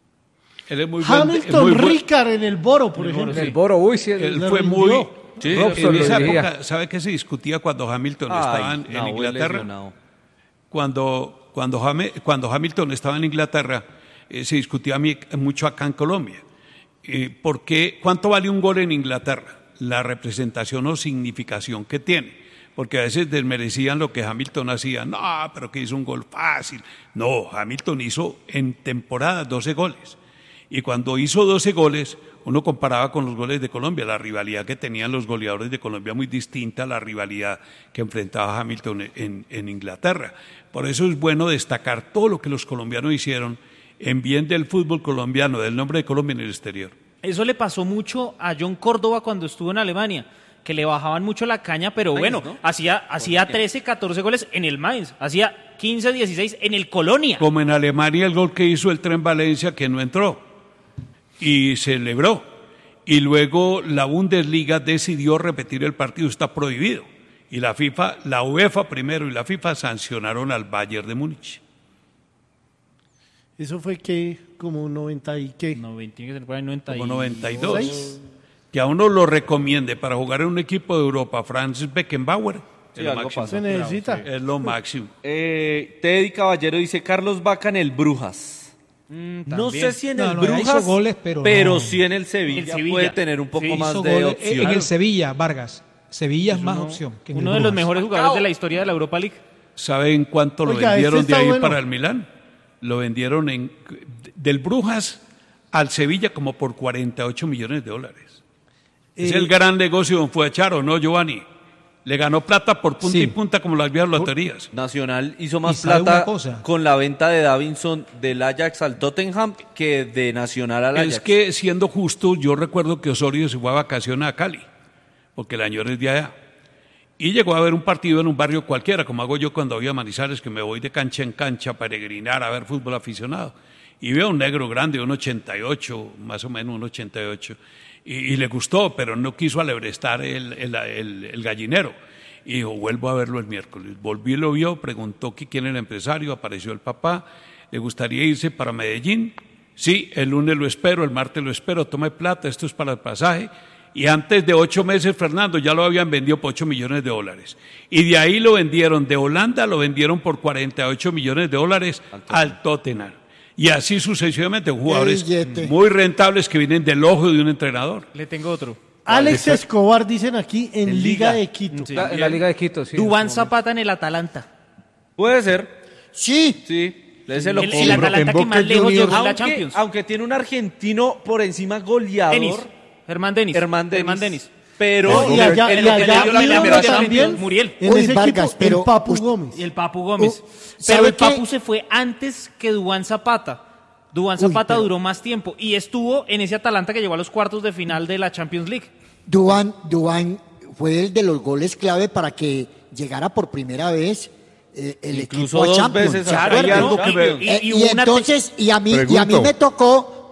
Speaker 8: Él es muy buen.
Speaker 1: Hamilton
Speaker 8: muy buen-
Speaker 1: Ricard en el Boro, por ejemplo.
Speaker 11: En el Boro, uy, sí.
Speaker 8: Él
Speaker 1: Le
Speaker 8: fue
Speaker 1: rindió.
Speaker 8: muy.
Speaker 5: Sí,
Speaker 11: Robson
Speaker 8: En
Speaker 11: lo
Speaker 8: esa
Speaker 11: diría.
Speaker 8: época, ¿sabe qué se discutía cuando Hamilton estaba en
Speaker 5: Nahuel
Speaker 8: Inglaterra?
Speaker 5: lesionado.
Speaker 8: Cuando Hamilton estaba en Inglaterra, se discutía mucho acá en Colombia. ¿Cuánto vale un gol en Inglaterra? La representación o significación que tiene. Porque a veces desmerecían lo que Hamilton hacía. No, pero que hizo un gol fácil. No, Hamilton hizo en temporada 12 goles. Y cuando hizo 12 goles, uno comparaba con los goles de Colombia. La rivalidad que tenían los goleadores de Colombia muy distinta a la rivalidad que enfrentaba Hamilton en Inglaterra. Por eso es bueno destacar todo lo que los colombianos hicieron en bien del fútbol colombiano, del nombre de Colombia en el exterior.
Speaker 6: Eso le pasó mucho a John Córdoba cuando estuvo en Alemania, que le bajaban mucho la caña, pero
Speaker 5: Mainz,
Speaker 6: bueno,
Speaker 5: ¿no?
Speaker 6: hacía 13, 14 goles en el Mainz, hacía 15, 16 en el Colonia.
Speaker 8: Como en Alemania el gol que hizo el Tren Valencia que no entró y celebró. Y luego la Bundesliga decidió repetir el partido, está prohibido. Y la UEFA primero y la FIFA sancionaron al Bayern de Múnich.
Speaker 1: Eso fue que como 90 y qué.
Speaker 6: No, tiene que ser por ahí 90
Speaker 8: Como
Speaker 6: y-
Speaker 8: 92.
Speaker 1: ¿Seis?
Speaker 8: Que a uno lo recomiende para jugar en un equipo de Europa, Franz Beckenbauer,
Speaker 5: Sí,
Speaker 8: es lo
Speaker 5: algo
Speaker 8: máximo.
Speaker 5: pasa.
Speaker 1: Se necesita.
Speaker 8: Es lo máximo.
Speaker 5: Teddy Caballero dice Carlos Vaca en el Brujas. No
Speaker 6: también.
Speaker 5: sé si en
Speaker 4: No,
Speaker 5: el
Speaker 4: no, ya
Speaker 5: Brujas,
Speaker 4: hizo goles, pero no.
Speaker 5: sí en el Sevilla,
Speaker 6: El Sevilla.
Speaker 5: puede tener un poco
Speaker 6: Sí,
Speaker 5: más
Speaker 4: Hizo
Speaker 5: de
Speaker 4: goles
Speaker 5: opción.
Speaker 4: en el Sevilla, Vargas. Sevilla es más opción que en el
Speaker 6: Uno de los
Speaker 4: Brujas.
Speaker 6: mejores jugadores de la historia de la Europa League.
Speaker 8: ¿Saben cuánto lo
Speaker 1: Oiga,
Speaker 8: vendieron
Speaker 1: este
Speaker 8: de
Speaker 1: está
Speaker 8: ahí
Speaker 1: bueno.
Speaker 8: para el Milán? Lo vendieron del Brujas al Sevilla como por 48 millones de dólares. Es el gran negocio don fue Charo, ¿no, Giovanni? Le ganó plata por punta
Speaker 4: Sí.
Speaker 8: y punta como las viejas loterías.
Speaker 5: Nacional hizo más
Speaker 4: ¿Y sabe
Speaker 5: plata
Speaker 4: una cosa?
Speaker 5: con la venta de Davinson del Ajax al Tottenham que de Nacional al Ajax.
Speaker 8: Es que, siendo justo, yo recuerdo que Osorio se fue a vacaciones a Cali, porque el año es de allá. Y llegó a ver un partido en un barrio cualquiera, como hago yo cuando voy a Manizales, que me voy de cancha en cancha a peregrinar a ver fútbol aficionado. Y veo un negro grande, un 88, más o menos un 88, y le gustó, pero no quiso alebrestar el gallinero. Y dijo, vuelvo a verlo el miércoles. Volví y lo vio, preguntó que quién era el empresario, apareció el papá, ¿le gustaría irse para Medellín? Sí, el lunes lo espero, el martes lo espero, tome plata, esto es para el pasaje. Y antes de 8 meses, Fernando, ya lo habían vendido por 8 millones de dólares. Y de ahí lo vendieron, de Holanda lo vendieron por 48 millones de dólares al Tottenham. Y así sucesivamente, jugadores
Speaker 14: billete.
Speaker 8: muy rentables que vienen del ojo de un entrenador.
Speaker 6: Le tengo otro.
Speaker 1: Alex Escobar, dicen aquí, en
Speaker 5: En
Speaker 1: Liga
Speaker 5: Liga.
Speaker 1: de Quito.
Speaker 6: Sí.
Speaker 11: En la Liga de Quito, sí.
Speaker 6: Duván Zapata en el Atalanta.
Speaker 5: Puede ser,
Speaker 14: Sí,
Speaker 5: sí. Ese lo
Speaker 6: El
Speaker 5: compro.
Speaker 6: Atalanta
Speaker 13: en
Speaker 6: que
Speaker 13: Boca
Speaker 6: más lejos llegó
Speaker 13: Juniors.
Speaker 6: en la Champions.
Speaker 5: Aunque tiene un argentino por encima goleador.
Speaker 6: Tenis. Germán Denis.
Speaker 5: Pero
Speaker 1: y allá también
Speaker 6: Muriel.
Speaker 1: En ese
Speaker 14: Vargas,
Speaker 1: equipo,
Speaker 14: pero
Speaker 1: el Papu Gómez.
Speaker 6: Y el Papu Gómez.
Speaker 14: ¿sabe
Speaker 6: Pero el
Speaker 14: qué?
Speaker 6: Papu se fue antes que Duván Zapata. Duván Zapata duró más tiempo y estuvo en ese Atalanta que llegó a los cuartos de final de la Champions League.
Speaker 14: Duván fue el de los goles clave para que llegara por primera vez el
Speaker 5: Incluso
Speaker 14: equipo a
Speaker 5: dos
Speaker 14: Champions.
Speaker 5: veces
Speaker 14: ¿se
Speaker 5: hay
Speaker 14: acuerdan?
Speaker 5: algo que ver.
Speaker 14: Y entonces, y a mí me tocó,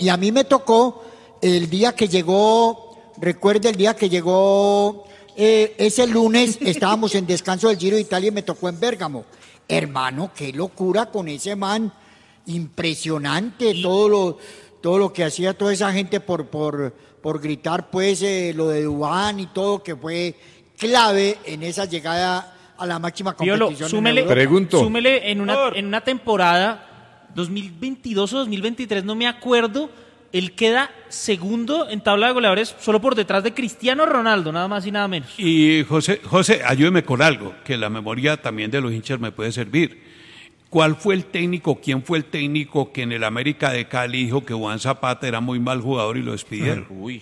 Speaker 14: el día que llegó, recuerda el día que llegó, ese lunes estábamos en descanso del Giro de Italia y me tocó en Bérgamo. Hermano, qué locura con ese man, impresionante todo lo que hacía toda esa gente por gritar pues lo de Duván y todo, que fue clave en esa llegada a la máxima competición.
Speaker 6: Piolo, súmele en una temporada 2022 o 2023, no me acuerdo, él queda segundo en tabla de goleadores solo por detrás de Cristiano Ronaldo, nada más y nada menos.
Speaker 8: Y José, ayúdeme con algo, que la memoria también de los hinchas me puede servir. ¿Quién fue el técnico que en el América de Cali dijo que Juan Zapata era muy mal jugador y lo despidieron?
Speaker 5: Uy.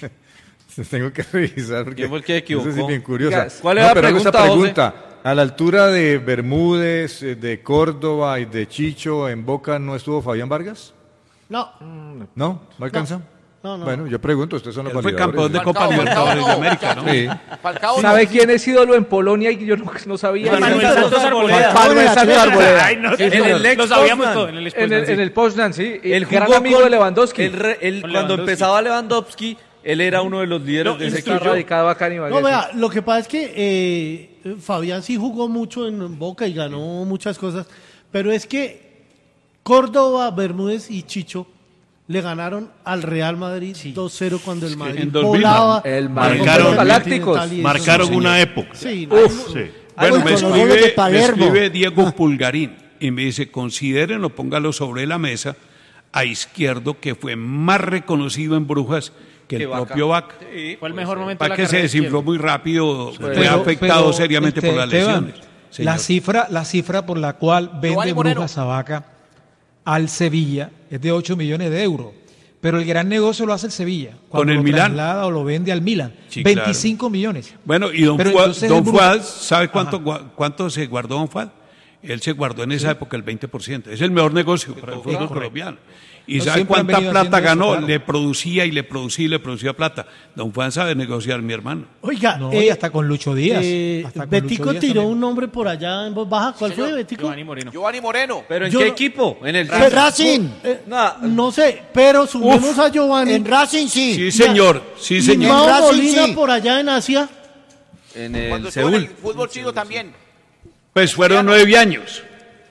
Speaker 13: Tengo que revisar porque
Speaker 5: ¿Quién fue el que equivocó?
Speaker 13: eso sí es bien curiosa.
Speaker 5: ¿Cuál es la
Speaker 13: pero hago
Speaker 5: pregunta,
Speaker 13: esta pregunta. A la altura de Bermúdez, de Córdoba y de Chicho, ¿en Boca no estuvo Fabián Vargas?
Speaker 1: No.
Speaker 13: ¿No? ¿No alcanza?
Speaker 1: No.
Speaker 13: Bueno, yo pregunto, ustedes son los
Speaker 8: Él fue
Speaker 13: validadores.
Speaker 8: campeón de Copa Libertadores de América, ¿no?
Speaker 13: Sí.
Speaker 11: ¿Sabe quién es ídolo en Polonia y yo no sabía?
Speaker 6: Manuel Santos Arboleda.
Speaker 11: Manuel Santos Arboleda.
Speaker 6: Ay, no,
Speaker 11: Sí,
Speaker 6: en
Speaker 11: señor.
Speaker 6: el lo sabíamos todo, en el Poznan, sí.
Speaker 11: En el Poznan, sí.
Speaker 5: Él
Speaker 11: Gran
Speaker 5: jugó
Speaker 11: amigo
Speaker 5: con-
Speaker 11: de Lewandowski.
Speaker 5: Cuando empezaba Lewandowski, él era uno de los líderes de ese
Speaker 11: Está
Speaker 5: equipo.
Speaker 11: radicado acá en Ibagué.
Speaker 1: No, vea, lo que pasa es que Fabián sí jugó mucho en Boca y ganó muchas cosas, pero es que Córdoba, Bermúdez y Chicho le ganaron al Real Madrid 2-0 cuando el Madrid
Speaker 8: en 2000
Speaker 1: volaba.
Speaker 11: el
Speaker 1: Madrid
Speaker 3: Marcaron-
Speaker 1: Galácticos.
Speaker 3: Marcaron una época.
Speaker 1: Sí,
Speaker 3: Sí.
Speaker 8: Bueno,
Speaker 14: Con
Speaker 8: me
Speaker 14: los goles de Palermo.
Speaker 8: escribe Diego Pulgarín y me dice, considérenlo, póngalo sobre la mesa a Izquierdo, que fue más reconocido en Brujas que el
Speaker 5: Vaca.
Speaker 8: propio Vaca.
Speaker 6: Fue el mejor momento de
Speaker 8: Para
Speaker 6: la
Speaker 8: que se
Speaker 6: carrera de
Speaker 8: desinfló
Speaker 6: Izquierdo.
Speaker 8: muy rápido, fue
Speaker 4: Pero-
Speaker 8: afectado
Speaker 4: pero,
Speaker 8: seriamente por las
Speaker 4: Esteban,
Speaker 8: lesiones. Señor.
Speaker 4: La cifra por la cual vende
Speaker 12: Giovanni Moreno.
Speaker 4: Brujas a Vaca al Sevilla es de 8 millones de euros. Pero el gran negocio lo hace el Sevilla. Cuando
Speaker 8: el
Speaker 4: lo
Speaker 8: Milán.
Speaker 4: traslada o lo vende al Milan.
Speaker 8: Sí,
Speaker 4: 25 millones.
Speaker 8: Bueno, y don
Speaker 4: Pero
Speaker 8: Fuad,
Speaker 4: entonces el Brujas-
Speaker 8: ¿sabe cuánto se guardó don Fuad? Él se guardó en esa época el 20%. Es el mejor negocio para el fútbol
Speaker 4: correcto.
Speaker 8: colombiano. ¿Y
Speaker 4: No,
Speaker 8: sabe
Speaker 4: siempre han
Speaker 8: cuánta
Speaker 4: venido
Speaker 8: plata
Speaker 4: haciendo eso,
Speaker 8: ganó?
Speaker 4: claro.
Speaker 8: Le producía plata. Don Juan sabe negociar, mi hermano.
Speaker 1: Oiga,
Speaker 4: No, y hasta con Lucho Díaz. Hasta con
Speaker 1: Betico
Speaker 4: Lucho Díaz
Speaker 1: tiró
Speaker 4: también.
Speaker 1: un nombre por allá en voz baja. ¿Cuál fue, Betico?
Speaker 6: Giovanni Moreno.
Speaker 12: Giovanni Moreno.
Speaker 5: ¿Pero en
Speaker 1: Yo
Speaker 5: qué
Speaker 1: no-
Speaker 5: equipo? En el
Speaker 14: En Racing.
Speaker 1: No sé, pero subimos a Giovanni.
Speaker 14: En Racing sí.
Speaker 8: Sí, señor. Sí,
Speaker 1: Y
Speaker 8: señor.
Speaker 1: Mao
Speaker 14: En Racing,
Speaker 1: Molina
Speaker 14: sí.
Speaker 1: por allá en Asia.
Speaker 5: En
Speaker 12: Cuando
Speaker 5: el
Speaker 12: estuvo en el
Speaker 5: Seúl.
Speaker 12: fútbol chino también.
Speaker 8: Pues fueron 9 años.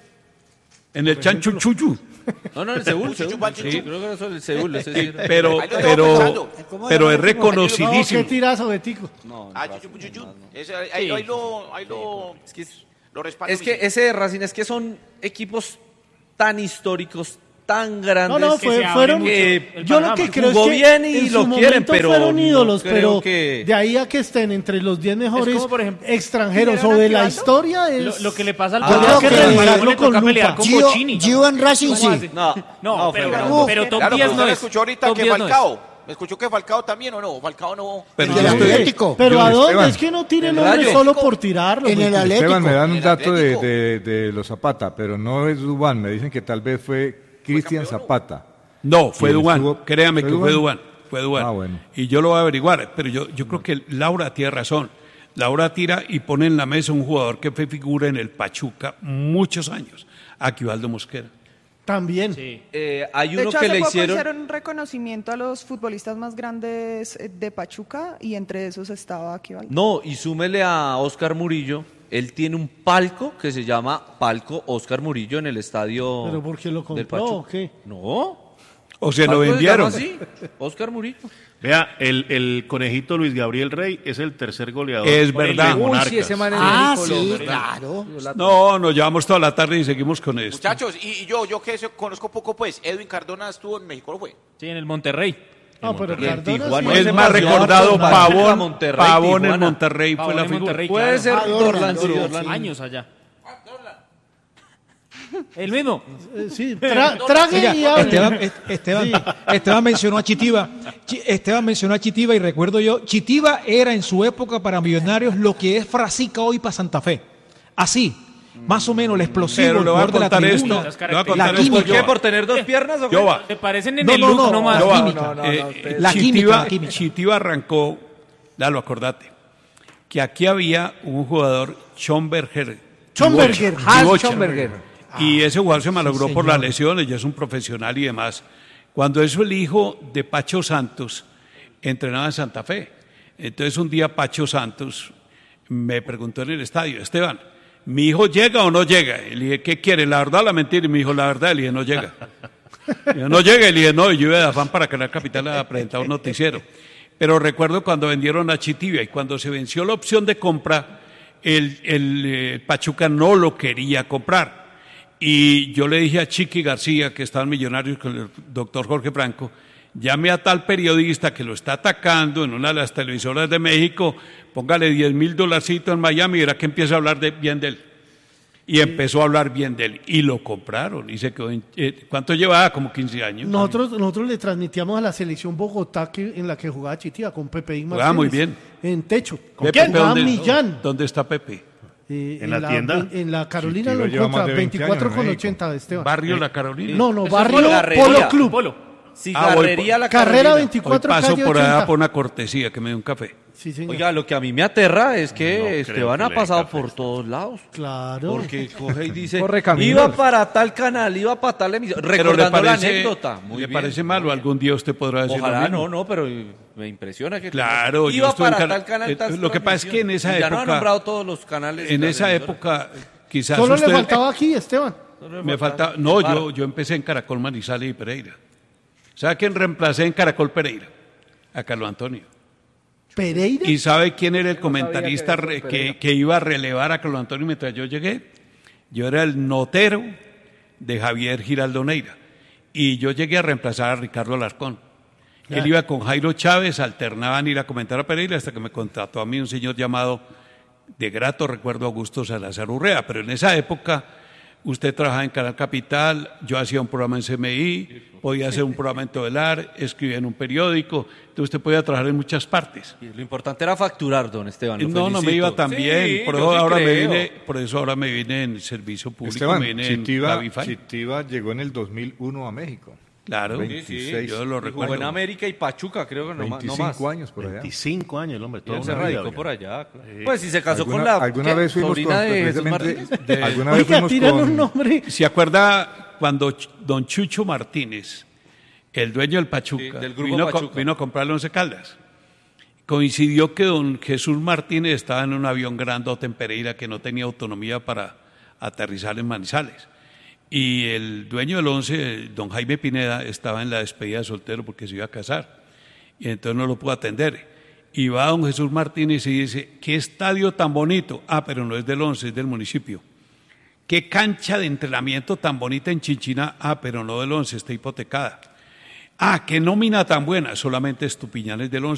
Speaker 8: En el Chanchuchuyu.
Speaker 5: No, en el Seúl.
Speaker 12: Chuchu,
Speaker 5: Seúl.
Speaker 12: Juan
Speaker 5: Sí,
Speaker 12: Chuchu.
Speaker 5: creo que era el Seúl. ese sí era.
Speaker 8: Pero,
Speaker 12: Ahí lo tengo pensando.
Speaker 8: pero es
Speaker 1: No,
Speaker 8: reconocidísimo.
Speaker 1: qué tirazo, Betico.
Speaker 12: Chuchu. Ahí lo respaldo.
Speaker 5: Es que ese de Racing es que son equipos tan históricos, tan grandes.
Speaker 1: No,
Speaker 6: que se abre
Speaker 1: fueron.
Speaker 6: mucho el
Speaker 1: Yo lo
Speaker 6: panorama.
Speaker 1: que creo es
Speaker 5: Jugó
Speaker 1: que
Speaker 5: bien y
Speaker 1: en
Speaker 5: lo
Speaker 1: su
Speaker 5: quieren,
Speaker 1: momento
Speaker 5: pero
Speaker 1: fueron
Speaker 5: no
Speaker 1: ídolos,
Speaker 5: creo
Speaker 1: pero
Speaker 5: que-
Speaker 1: de ahí a que estén entre los 10 mejores
Speaker 6: como, por ejemplo,
Speaker 1: extranjeros
Speaker 2: ¿vieron
Speaker 1: o
Speaker 2: a
Speaker 1: de la
Speaker 2: Rivaldo?
Speaker 1: historia es.
Speaker 6: Lo que le pasa al
Speaker 14: creo
Speaker 6: Barcelona
Speaker 14: que
Speaker 6: es que al
Speaker 1: revisarlo
Speaker 6: Barcelona le
Speaker 1: con
Speaker 6: toca pelear
Speaker 1: lupa.
Speaker 6: con
Speaker 14: Gio
Speaker 6: Bochini.
Speaker 14: en Racing sí.
Speaker 6: No, pero top
Speaker 12: Claro,
Speaker 6: 10
Speaker 12: pero
Speaker 6: no
Speaker 12: usted me
Speaker 6: es.
Speaker 12: escuchó ahorita
Speaker 6: Top
Speaker 12: que
Speaker 6: 10 no es.
Speaker 12: Falcao. ¿Me escuchó que Falcao también o no? Falcao no.
Speaker 8: Pero
Speaker 14: En el
Speaker 8: yo estoy-
Speaker 14: Atlético.
Speaker 1: Pero
Speaker 13: John
Speaker 1: ¿a dónde?
Speaker 13: Esteban.
Speaker 1: Es que no tiren
Speaker 5: El
Speaker 1: nombres
Speaker 5: Rayo.
Speaker 1: solo por tirarlo.
Speaker 14: En el
Speaker 1: Betico.
Speaker 14: Atlético.
Speaker 13: Esteban, me dan un
Speaker 12: El
Speaker 13: dato
Speaker 12: Atlético.
Speaker 13: de los Zapata, pero no es Dubán. Me dicen que tal vez fue Cristian Zapata.
Speaker 8: No, fue
Speaker 13: Sí,
Speaker 8: Dubán.
Speaker 13: estuvo-
Speaker 8: Créame
Speaker 13: ¿fue
Speaker 8: que fue
Speaker 13: Duván?
Speaker 8: Dubán. Fue Dubán.
Speaker 13: Ah, bueno.
Speaker 8: Y yo lo voy a averiguar. Pero yo creo que Laura tiene razón. Laura tira y pone en la mesa un jugador que fue figura en el Pachuca muchos años, Aquivaldo Mosquera.
Speaker 1: También.
Speaker 5: Hay
Speaker 2: De
Speaker 5: uno
Speaker 2: hecho,
Speaker 5: que
Speaker 2: hace
Speaker 5: le
Speaker 2: poco
Speaker 5: hicieron.
Speaker 2: hicieron un reconocimiento a los futbolistas más grandes de Pachuca y entre esos estaba Aquivaldo.
Speaker 5: No, y súmele a Oscar Murillo. Él tiene un palco que se llama Palco Oscar Murillo en el estadio.
Speaker 1: ¿Pero por qué lo
Speaker 5: del
Speaker 1: compró
Speaker 5: Pachuca.
Speaker 1: o qué?
Speaker 5: No.
Speaker 8: O se lo
Speaker 5: Palco
Speaker 8: vendieron.
Speaker 5: se llama así, Oscar Murillo.
Speaker 3: Vea, el conejito Luis Gabriel Rey es el tercer goleador.
Speaker 8: Es
Speaker 3: por el
Speaker 8: verdad.
Speaker 3: de
Speaker 8: Uy,
Speaker 3: Monarcas.
Speaker 11: sí, ese man es
Speaker 14: Ah,
Speaker 11: ridículo,
Speaker 14: sí,
Speaker 11: hombre.
Speaker 14: claro.
Speaker 8: No, nos llevamos toda la tarde y seguimos con esto.
Speaker 12: Muchachos, y yo que conozco poco, pues, Edwin Cardona estuvo en México, ¿no fue?
Speaker 6: Sí, en el Monterrey.
Speaker 1: No, pero
Speaker 5: Y en
Speaker 1: Cardona
Speaker 5: Tijuana.
Speaker 1: sí.
Speaker 8: Es más
Speaker 5: demasiado
Speaker 8: recordado
Speaker 5: con
Speaker 8: Pavón,
Speaker 5: Monterrey,
Speaker 8: Pavón en
Speaker 5: Tijuana.
Speaker 8: Monterrey fue
Speaker 6: Pavón
Speaker 8: la
Speaker 6: en
Speaker 8: figura.
Speaker 6: Monterrey,
Speaker 5: Puede
Speaker 6: claro.
Speaker 5: ser
Speaker 14: Ah,
Speaker 5: Dorlan, sí,
Speaker 14: Dorlan,
Speaker 5: Dorlan.
Speaker 6: Años allá. El mismo.
Speaker 1: Sí, trague y hable.
Speaker 4: Esteban mencionó a Chitiva. Esteban mencionó a Chitiva y recuerdo yo, Chitiva era en su época para Millonarios lo que es Frasica hoy para Santa Fe. Así, más o menos el explosivo,
Speaker 8: pero
Speaker 4: el
Speaker 8: le voy a
Speaker 4: jugador de la
Speaker 8: contar
Speaker 4: tribuna,
Speaker 8: esto, le voy a contar
Speaker 4: la
Speaker 8: esto.
Speaker 4: química.
Speaker 5: ¿Por qué? ¿Por tener dos piernas o qué?
Speaker 8: Yoba.
Speaker 6: Se parecen en el look nomás.
Speaker 4: La química.
Speaker 8: Chitiva arrancó, Lalo, acordate, que aquí había un jugador, Schomberger.
Speaker 11: Hans Schomberger.
Speaker 8: Y ese jugador se malogró por las lesiones, ya es un profesional y demás. Cuando eso el hijo de Pacho Santos entrenaba en Santa Fe. Entonces un día Pacho Santos me preguntó en el estadio, Esteban, ¿mi hijo llega o no llega? Y le dije, ¿qué quiere? ¿La verdad o la mentira? Y me dijo, la verdad. Le dije, no llega. No llega. Y le dije, no, y yo iba de afán para Canal Capital a presentar un noticiero. Pero recuerdo cuando vendieron a Chitivia y cuando se venció la opción de compra, el Pachuca no lo quería comprar. Y yo le dije a Chiqui García, que estaba en Millonarios con el doctor Jorge Franco, llame a tal periodista que lo está atacando en una de las televisoras de México, póngale $10,000 en Miami y verá que empieza a hablar bien de él. Y empezó a hablar bien de él. Y lo compraron. Y se quedó ¿cuánto llevaba? Como 15 años.
Speaker 1: Nosotros le transmitíamos a la selección Bogotá en la que jugaba Chitiva con Pepe y Martínez.
Speaker 8: Muy bien.
Speaker 1: En techo.
Speaker 8: ¿Con
Speaker 1: quién?
Speaker 8: Millán. ¿Dónde está Pepe?
Speaker 3: ¿En la tienda?
Speaker 1: En la Carolina lo encuentra, 24,80 de Esteban.
Speaker 8: ¿Barrio La Carolina?
Speaker 1: No, barrio Polo Club.
Speaker 5: Cigarrería La Carolina.
Speaker 1: Carrera 24,
Speaker 8: Hoy paso
Speaker 1: calle
Speaker 8: por
Speaker 1: 80.
Speaker 8: allá por una cortesía que me dio un café.
Speaker 1: Sí, señor.
Speaker 5: Oiga, lo que a mí me aterra es que
Speaker 3: No creo
Speaker 5: Esteban
Speaker 3: que
Speaker 5: ha
Speaker 3: le
Speaker 5: pasado
Speaker 3: dé café.
Speaker 5: por todos lados.
Speaker 1: Claro.
Speaker 5: Porque coge y dice,
Speaker 11: Corre camino.
Speaker 5: iba para tal canal, iba para tal emisión,
Speaker 8: Pero
Speaker 5: recordando la anécdota. Muy
Speaker 8: ¿Le
Speaker 5: bien.
Speaker 8: parece malo? Algún día usted podrá decir
Speaker 5: Ojalá
Speaker 8: lo mismo.
Speaker 5: no, pero me impresiona que
Speaker 8: Claro, yo
Speaker 5: iba
Speaker 8: estuve en
Speaker 5: para
Speaker 8: Cana-
Speaker 5: tal canal, tal
Speaker 8: lo que pasa es que en esa
Speaker 5: transmisión. Ya no ha
Speaker 8: época-
Speaker 5: nombrado todos los canales.
Speaker 8: En
Speaker 5: de las
Speaker 8: esa
Speaker 5: emisoras.
Speaker 8: época, quizás
Speaker 1: Solo
Speaker 8: usted...
Speaker 1: le faltaba aquí, Esteban.
Speaker 8: Me faltaba... No, yo empecé en Caracol Manizales y Pereira. ¿Sabe quién reemplacé en Caracol Pereira? A Carlos Antonio.
Speaker 1: Pereira.
Speaker 8: ¿Y sabe quién era el comentarista
Speaker 11: que eso era
Speaker 8: que iba a relevar a Carlos Antonio mientras yo llegué? Yo era el notero de Javier Giraldo Neira. Y yo llegué a reemplazar a Ricardo Alarcón. Él iba con Jairo Chávez, alternaban ir a comentar a Pereira hasta que me contrató a mí un señor llamado, de grato recuerdo, Augusto Salazar Urrea. Pero en esa época usted trabajaba en Canal Capital, yo hacía un programa en CMI, podía hacer un programa en Todelar, escribía en un periódico, entonces usted podía trabajar en muchas partes.
Speaker 5: Y lo importante era facturar, don Esteban. lo
Speaker 8: No me
Speaker 5: felicito.
Speaker 8: iba tan bien,
Speaker 5: Sí,
Speaker 8: por
Speaker 5: yo
Speaker 8: eso
Speaker 5: sí
Speaker 8: ahora
Speaker 5: creo.
Speaker 8: por eso ahora me vine en servicio público,
Speaker 13: Esteban,
Speaker 8: me vine en Cabify.
Speaker 13: Chitiva llegó en el 2001 a México.
Speaker 8: Claro,
Speaker 13: 26.
Speaker 8: yo lo
Speaker 5: Y jugó
Speaker 8: recuerdo.
Speaker 5: en América y Pachuca, creo que no más.
Speaker 13: 25 años por allá.
Speaker 3: 25 años el hombre.
Speaker 5: Y
Speaker 3: Toda
Speaker 5: él se
Speaker 3: una vida,
Speaker 5: radicó
Speaker 3: oiga.
Speaker 5: por allá. Pues si se casó con
Speaker 13: ¿Alguna,
Speaker 5: la
Speaker 13: alguna
Speaker 5: ¿qué?
Speaker 13: vez fuimos
Speaker 5: sobrina
Speaker 13: con,
Speaker 5: de Jesús
Speaker 13: precisamente,
Speaker 5: Martínez.
Speaker 13: alguna vez
Speaker 1: Oiga,
Speaker 13: fuimos
Speaker 1: tiran un
Speaker 13: con,
Speaker 1: nombre.
Speaker 8: ¿Se acuerda cuando don Chucho Martínez, el dueño del Pachuca,
Speaker 5: Sí, del grupo Pachuca.
Speaker 8: vino a comprarle 11 Caldas? Coincidió que don Jesús Martínez estaba en un avión grandote en Pereira que no tenía autonomía para aterrizar en Manizales. Y el dueño del 11, don Jaime Pineda, estaba en la despedida de soltero porque se iba a casar. Y entonces no lo pudo atender. Y va don Jesús Martínez y dice, ¿qué estadio tan bonito? Ah, pero no es del 11, es del municipio. ¿Qué cancha de entrenamiento tan bonita en Chinchina? Ah, pero no del 11, está hipotecada. Ah, qué nómina tan buena, solamente Estupiñán es del 11.